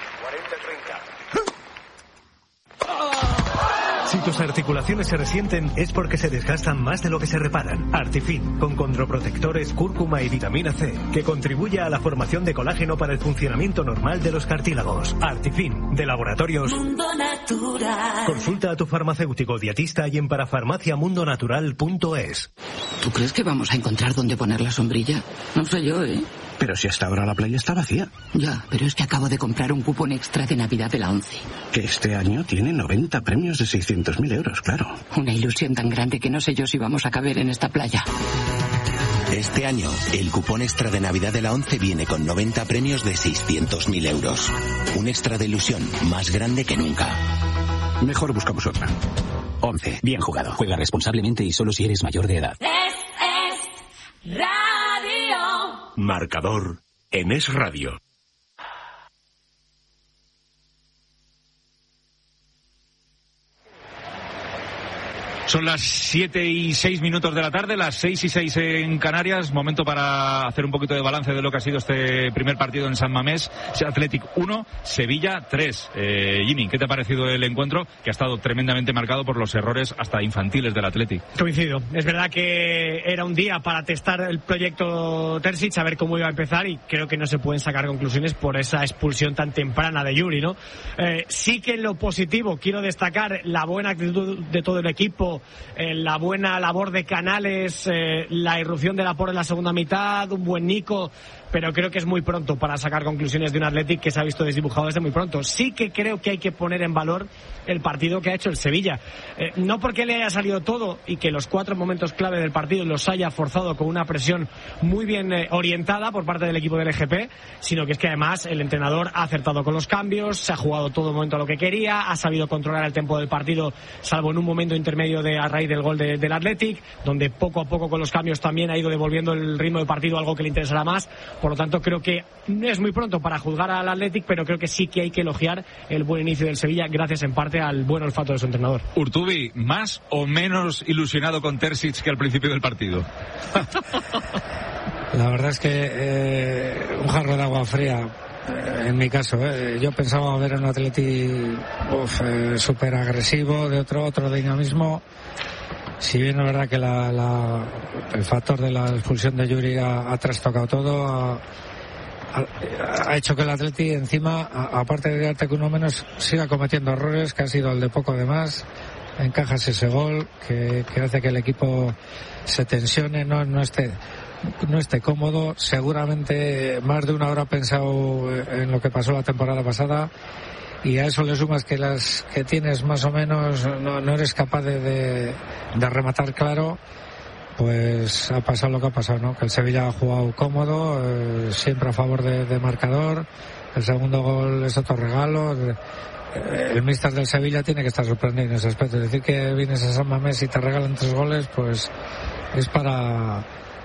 Si tus articulaciones se resienten es porque se desgastan más de lo que se reparan. Artifin, con condroprotectores, cúrcuma y vitamina C, que contribuye a la formación de colágeno para el funcionamiento normal de los cartílagos. Artifin, de Laboratorios Mundo Natural. Consulta a tu farmacéutico dietista y en parafarmaciamundonatural.es. ¿Tú crees que vamos a encontrar dónde poner la sombrilla? No sé yo, ¿eh? Pero si hasta ahora la playa está vacía. Ya, pero es que acabo de comprar un cupón extra de Navidad de la ONCE. Que este año tiene 90 premios de 600.000 euros, claro. Una ilusión tan grande que no sé yo si vamos a caber en esta playa. Este año, el cupón extra de Navidad de la ONCE viene con 90 premios de 600.000 euros. Un extra de ilusión más grande que nunca. Mejor buscamos otra. ONCE, bien jugado. Juega responsablemente y solo si eres mayor de edad. Es Radio. Marcador en Es Radio. Son las 7:06 de la tarde, las 6:06 en Canarias. Momento para hacer un poquito de balance de lo que ha sido este primer partido en San Mamés. Athletic 1, Sevilla 3. Jimmy, ¿qué te ha parecido el encuentro? Que ha estado tremendamente marcado por los errores hasta infantiles del Athletic. Coincido. Es verdad que era un día para testar el proyecto Terzic, a ver cómo iba a empezar, y creo que no se pueden sacar conclusiones por esa expulsión tan temprana de Yuri, ¿no? Sí que en lo positivo quiero destacar la buena actitud de todo el equipo, la buena labor de Canales, la irrupción de Laporte en la segunda mitad, un buen Nico, pero creo que es muy pronto para sacar conclusiones de un Athletic que se ha visto desdibujado desde muy pronto. Sí que creo que hay que poner en valor el partido que ha hecho el Sevilla. No porque le haya salido todo y que los 4 momentos clave del partido los haya forzado con una presión muy bien orientada por parte del equipo del EGP, sino que es que además el entrenador ha acertado con los cambios, se ha jugado todo momento a lo que quería, ha sabido controlar el tempo del partido, salvo en un momento intermedio a raíz del gol del Athletic, donde poco a poco con los cambios también ha ido devolviendo el ritmo del partido, algo que le interesará más. Por lo tanto, creo que es muy pronto para juzgar al Athletic, pero creo que sí que hay que elogiar el buen inicio del Sevilla, gracias en parte al buen olfato de su entrenador. Urtubi, ¿más o menos ilusionado con Terzic que al principio del partido? La verdad es que un jarro de agua fría. En mi caso, yo pensaba ver un Atleti súper agresivo, de otro dinamismo. Si bien es verdad que el factor de la expulsión de Yuri ha trastocado todo, ha hecho que el Atleti encima, aparte de darte que uno menos, siga cometiendo errores, que ha sido el de poco de más. Encajas ese gol que hace que el equipo se tensione, no esté cómodo. Seguramente más de una hora ha pensado en lo que pasó la temporada pasada y a eso le sumas que las que tienes más o menos no eres capaz de rematar claro, pues ha pasado lo que ha pasado, ¿no? Que el Sevilla ha jugado cómodo, siempre a favor de marcador. El segundo gol es otro regalo. El míster del Sevilla tiene que estar sorprendido en ese aspecto. Es decir, que vienes a San Mamés y te regalan 3 goles, pues es para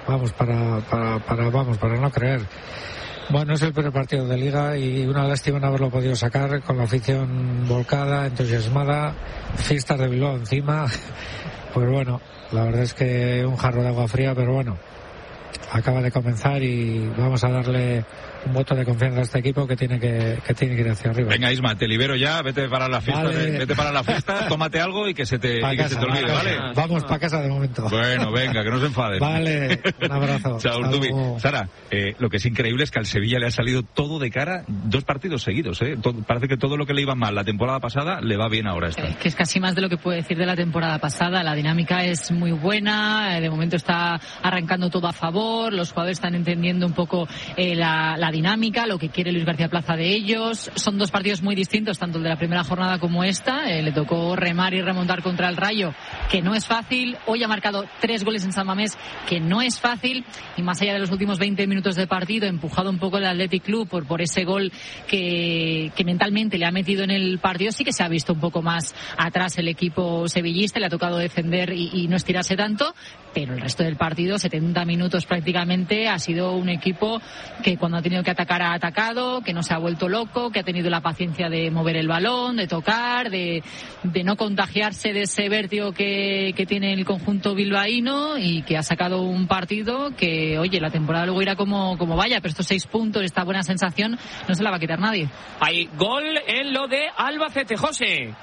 no creer. Bueno, es el primer partido de Liga y una lástima no haberlo podido sacar con la afición volcada, entusiasmada, fiestas de Bilbao encima. Pues bueno, la verdad es que un jarro de agua fría, pero bueno, acaba de comenzar y vamos a darle un voto de confianza a este equipo que tiene que ir hacia arriba. Venga, Isma, te libero ya, vete para la fiesta, vale. Vete para la fiesta, tómate algo y que se te olvide, ¿vale? Vamos para casa de momento. Bueno, venga, que no se enfaden. Vale, un abrazo. Chao, Urtubi. Sara, lo que es increíble es que al Sevilla le ha salido todo de cara 2 partidos seguidos, ¿eh? Parece que todo lo que le iba mal la temporada pasada le va bien ahora esta. Que es casi más de lo que puedo decir de la temporada pasada. La dinámica es muy buena, de momento está arrancando todo a favor, los jugadores están entendiendo un poco la dinámica, lo que quiere Luis García Plaza de ellos. Son 2 partidos muy distintos, tanto el de la primera jornada como esta. Le tocó remar y remontar contra el Rayo, que no es fácil. Hoy ha marcado 3 goles en San Mamés, que no es fácil, y más allá de los últimos 20 minutos de partido, empujado un poco el Athletic Club por ese gol que mentalmente le ha metido en el partido. Sí que se ha visto un poco más atrás el equipo sevillista, le ha tocado defender y no estirarse tanto, pero el resto del partido, 70 minutos prácticamente, ha sido un equipo que cuando ha tenido que atacar ha atacado, que no se ha vuelto loco, que ha tenido la paciencia de mover el balón, de tocar, de no contagiarse de ese vértigo que tiene el conjunto bilbaíno, y que ha sacado un partido que, oye, la temporada luego irá como vaya, pero estos 6 puntos, esta buena sensación, no se la va a quitar nadie. Hay gol en lo de Albacete, José.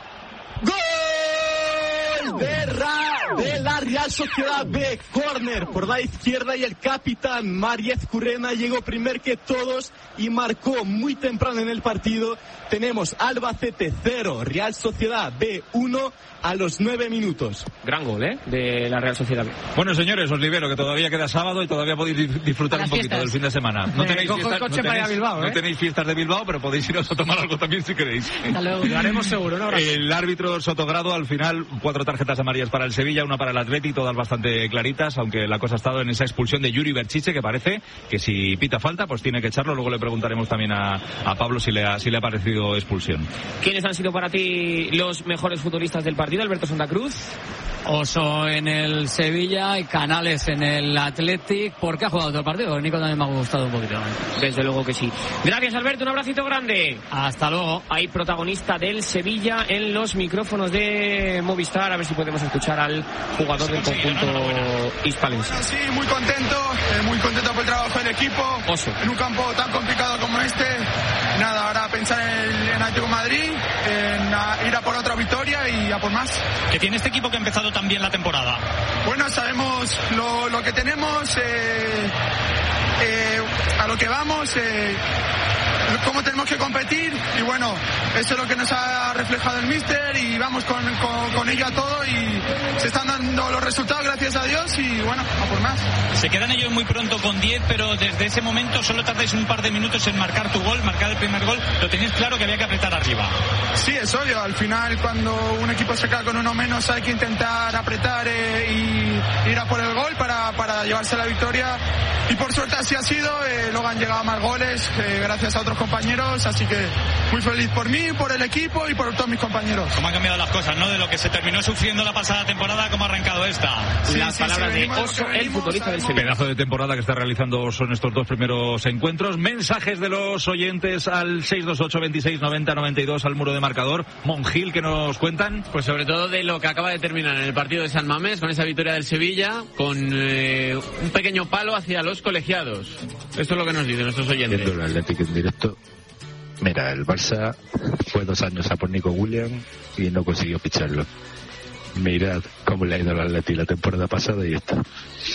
¡Gol! De la Real Sociedad B, córner por la izquierda, y el capitán Mariez Currena llegó primero que todos y marcó muy temprano en el partido. Tenemos Albacete 0, Real Sociedad B 1 a los 9 minutos. Gran gol, de la Real Sociedad B. Bueno, señores, os libero, que todavía queda sábado y todavía podéis disfrutar un poquito del fin de semana. No tenéis fiestas de Bilbao, pero podéis iros a tomar algo también si queréis. Hasta luego. Lo haremos seguro, ¿no? El árbitro Sotogrado, al final, 4 tarjetas amarillas para el Sevilla, 1 para el Athletic, todas bastante claritas, aunque la cosa ha estado en esa expulsión de Yuri Berchiche, que parece que si pita falta, pues tiene que echarlo. Luego le preguntaremos también a Pablo si le ha parecido expulsión. ¿Quiénes han sido para ti los mejores futbolistas del partido, Alberto Santa Cruz? Oso en el Sevilla y Canales en el Athletic. ¿Por qué ha jugado todo el partido? Nico también me ha gustado un poquito. Desde luego que sí. Gracias, Alberto, un abracito grande. Hasta luego. Hay protagonista del Sevilla en los micrófonos de Movistar. A ver si podemos escuchar al jugador del conjunto hispalense. Sí, muy contento por el trabajo del equipo. Oso. En un campo tan complicado como este. Nada, ahora pensar en Atlético de Madrid, en ir a por otra victoria y a por más. ¿Qué tiene este equipo que ha empezado tan bien la temporada? Bueno, sabemos lo que tenemos, a lo que vamos, cómo tenemos que competir, y bueno, eso es lo que nos ha reflejado el míster, y vamos con ello a todo, y se están dando los resultados, gracias a Dios, y bueno, a por más. Se quedan ellos muy pronto con 10, pero desde ese momento solo tardáis un par de minutos en marcar tu gol, marcar el primer gol. Lo tenéis claro que había que apretar arriba. Sí, es obvio. Al final, cuando un equipo se queda con uno menos, hay que intentar apretar y ir a por el gol para llevarse la victoria. Y por suerte así ha sido. Luego han llegado más goles gracias a otros compañeros. Así que muy feliz por mí, por el equipo y por todos mis compañeros. ¿Cómo han cambiado las cosas, no? De lo que se terminó sufriendo la pasada temporada, ¿cómo ha arrancado esta? Sí, las palabras de Oso, el futbolista del Sevilla. Pedazo de temporada que está realizando Oso en estos 2 primeros encuentros. Mensajes de los oyentes al 628 26 90 92 al muro de marcador. Monjil, ¿qué nos cuentan? Pues sobre todo de lo que acaba de terminar en el partido de San Mamés, con esa victoria del Sevilla, con un pequeño palo hacia los colegiados. Esto es lo que nos dicen nuestros oyentes. Viendo el Atlético en directo, mira, el Barça fue 2 años a por Nico Williams y no consiguió ficharlo. Mirad cómo le ha ido al Atlético la temporada pasada y esta.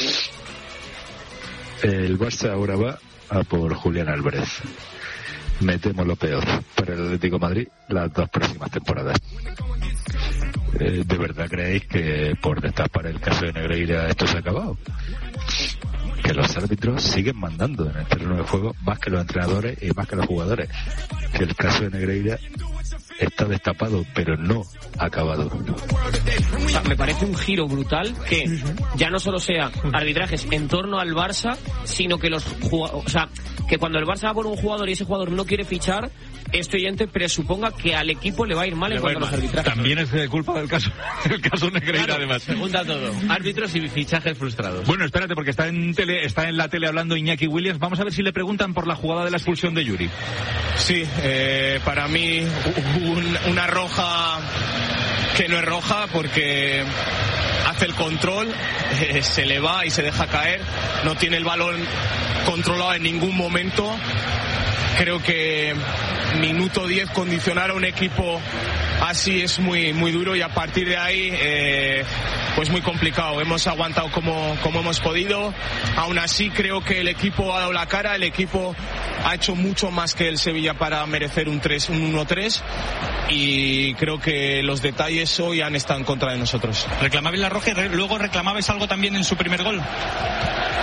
El Barça ahora va a por Julián Álvarez. Me temo lo peor para el Atlético de Madrid las 2 próximas temporadas. ¿De verdad creéis que por destapar el caso de Negreira esto se ha acabado? que los árbitros siguen mandando en el terreno de juego más que los entrenadores y más que los jugadores. Que el caso de Negreira está destapado, pero no acabado. O sea, me parece un giro brutal que ya no solo sea arbitrajes en torno al Barça, sino que que cuando el Barça va por un jugador y ese jugador no quiere fichar, este oyente presuponga que al equipo le va a ir mal en cuanto a los arbitrajes. También es culpa del caso Negreira, claro, además. Se junta todo. Árbitros y fichajes frustrados. Bueno, espérate, porque está en la tele hablando Iñaki Williams. Vamos a ver si le preguntan por la jugada de la expulsión de Yuri. Sí, para mí una roja que no es roja porque hace el control, se le va y se deja caer, no tiene el balón controlado en ningún momento. Creo que minuto 10 condicionar a un equipo así es muy duro y a partir de ahí pues muy complicado. Hemos aguantado como hemos podido. Aún así creo que el equipo ha dado la cara, el equipo ha hecho mucho más que el Sevilla para merecer un 1-3 y creo que los detalles hoy han estado en contra de nosotros. Reclamabais la roja y luego reclamabais algo también en su primer gol.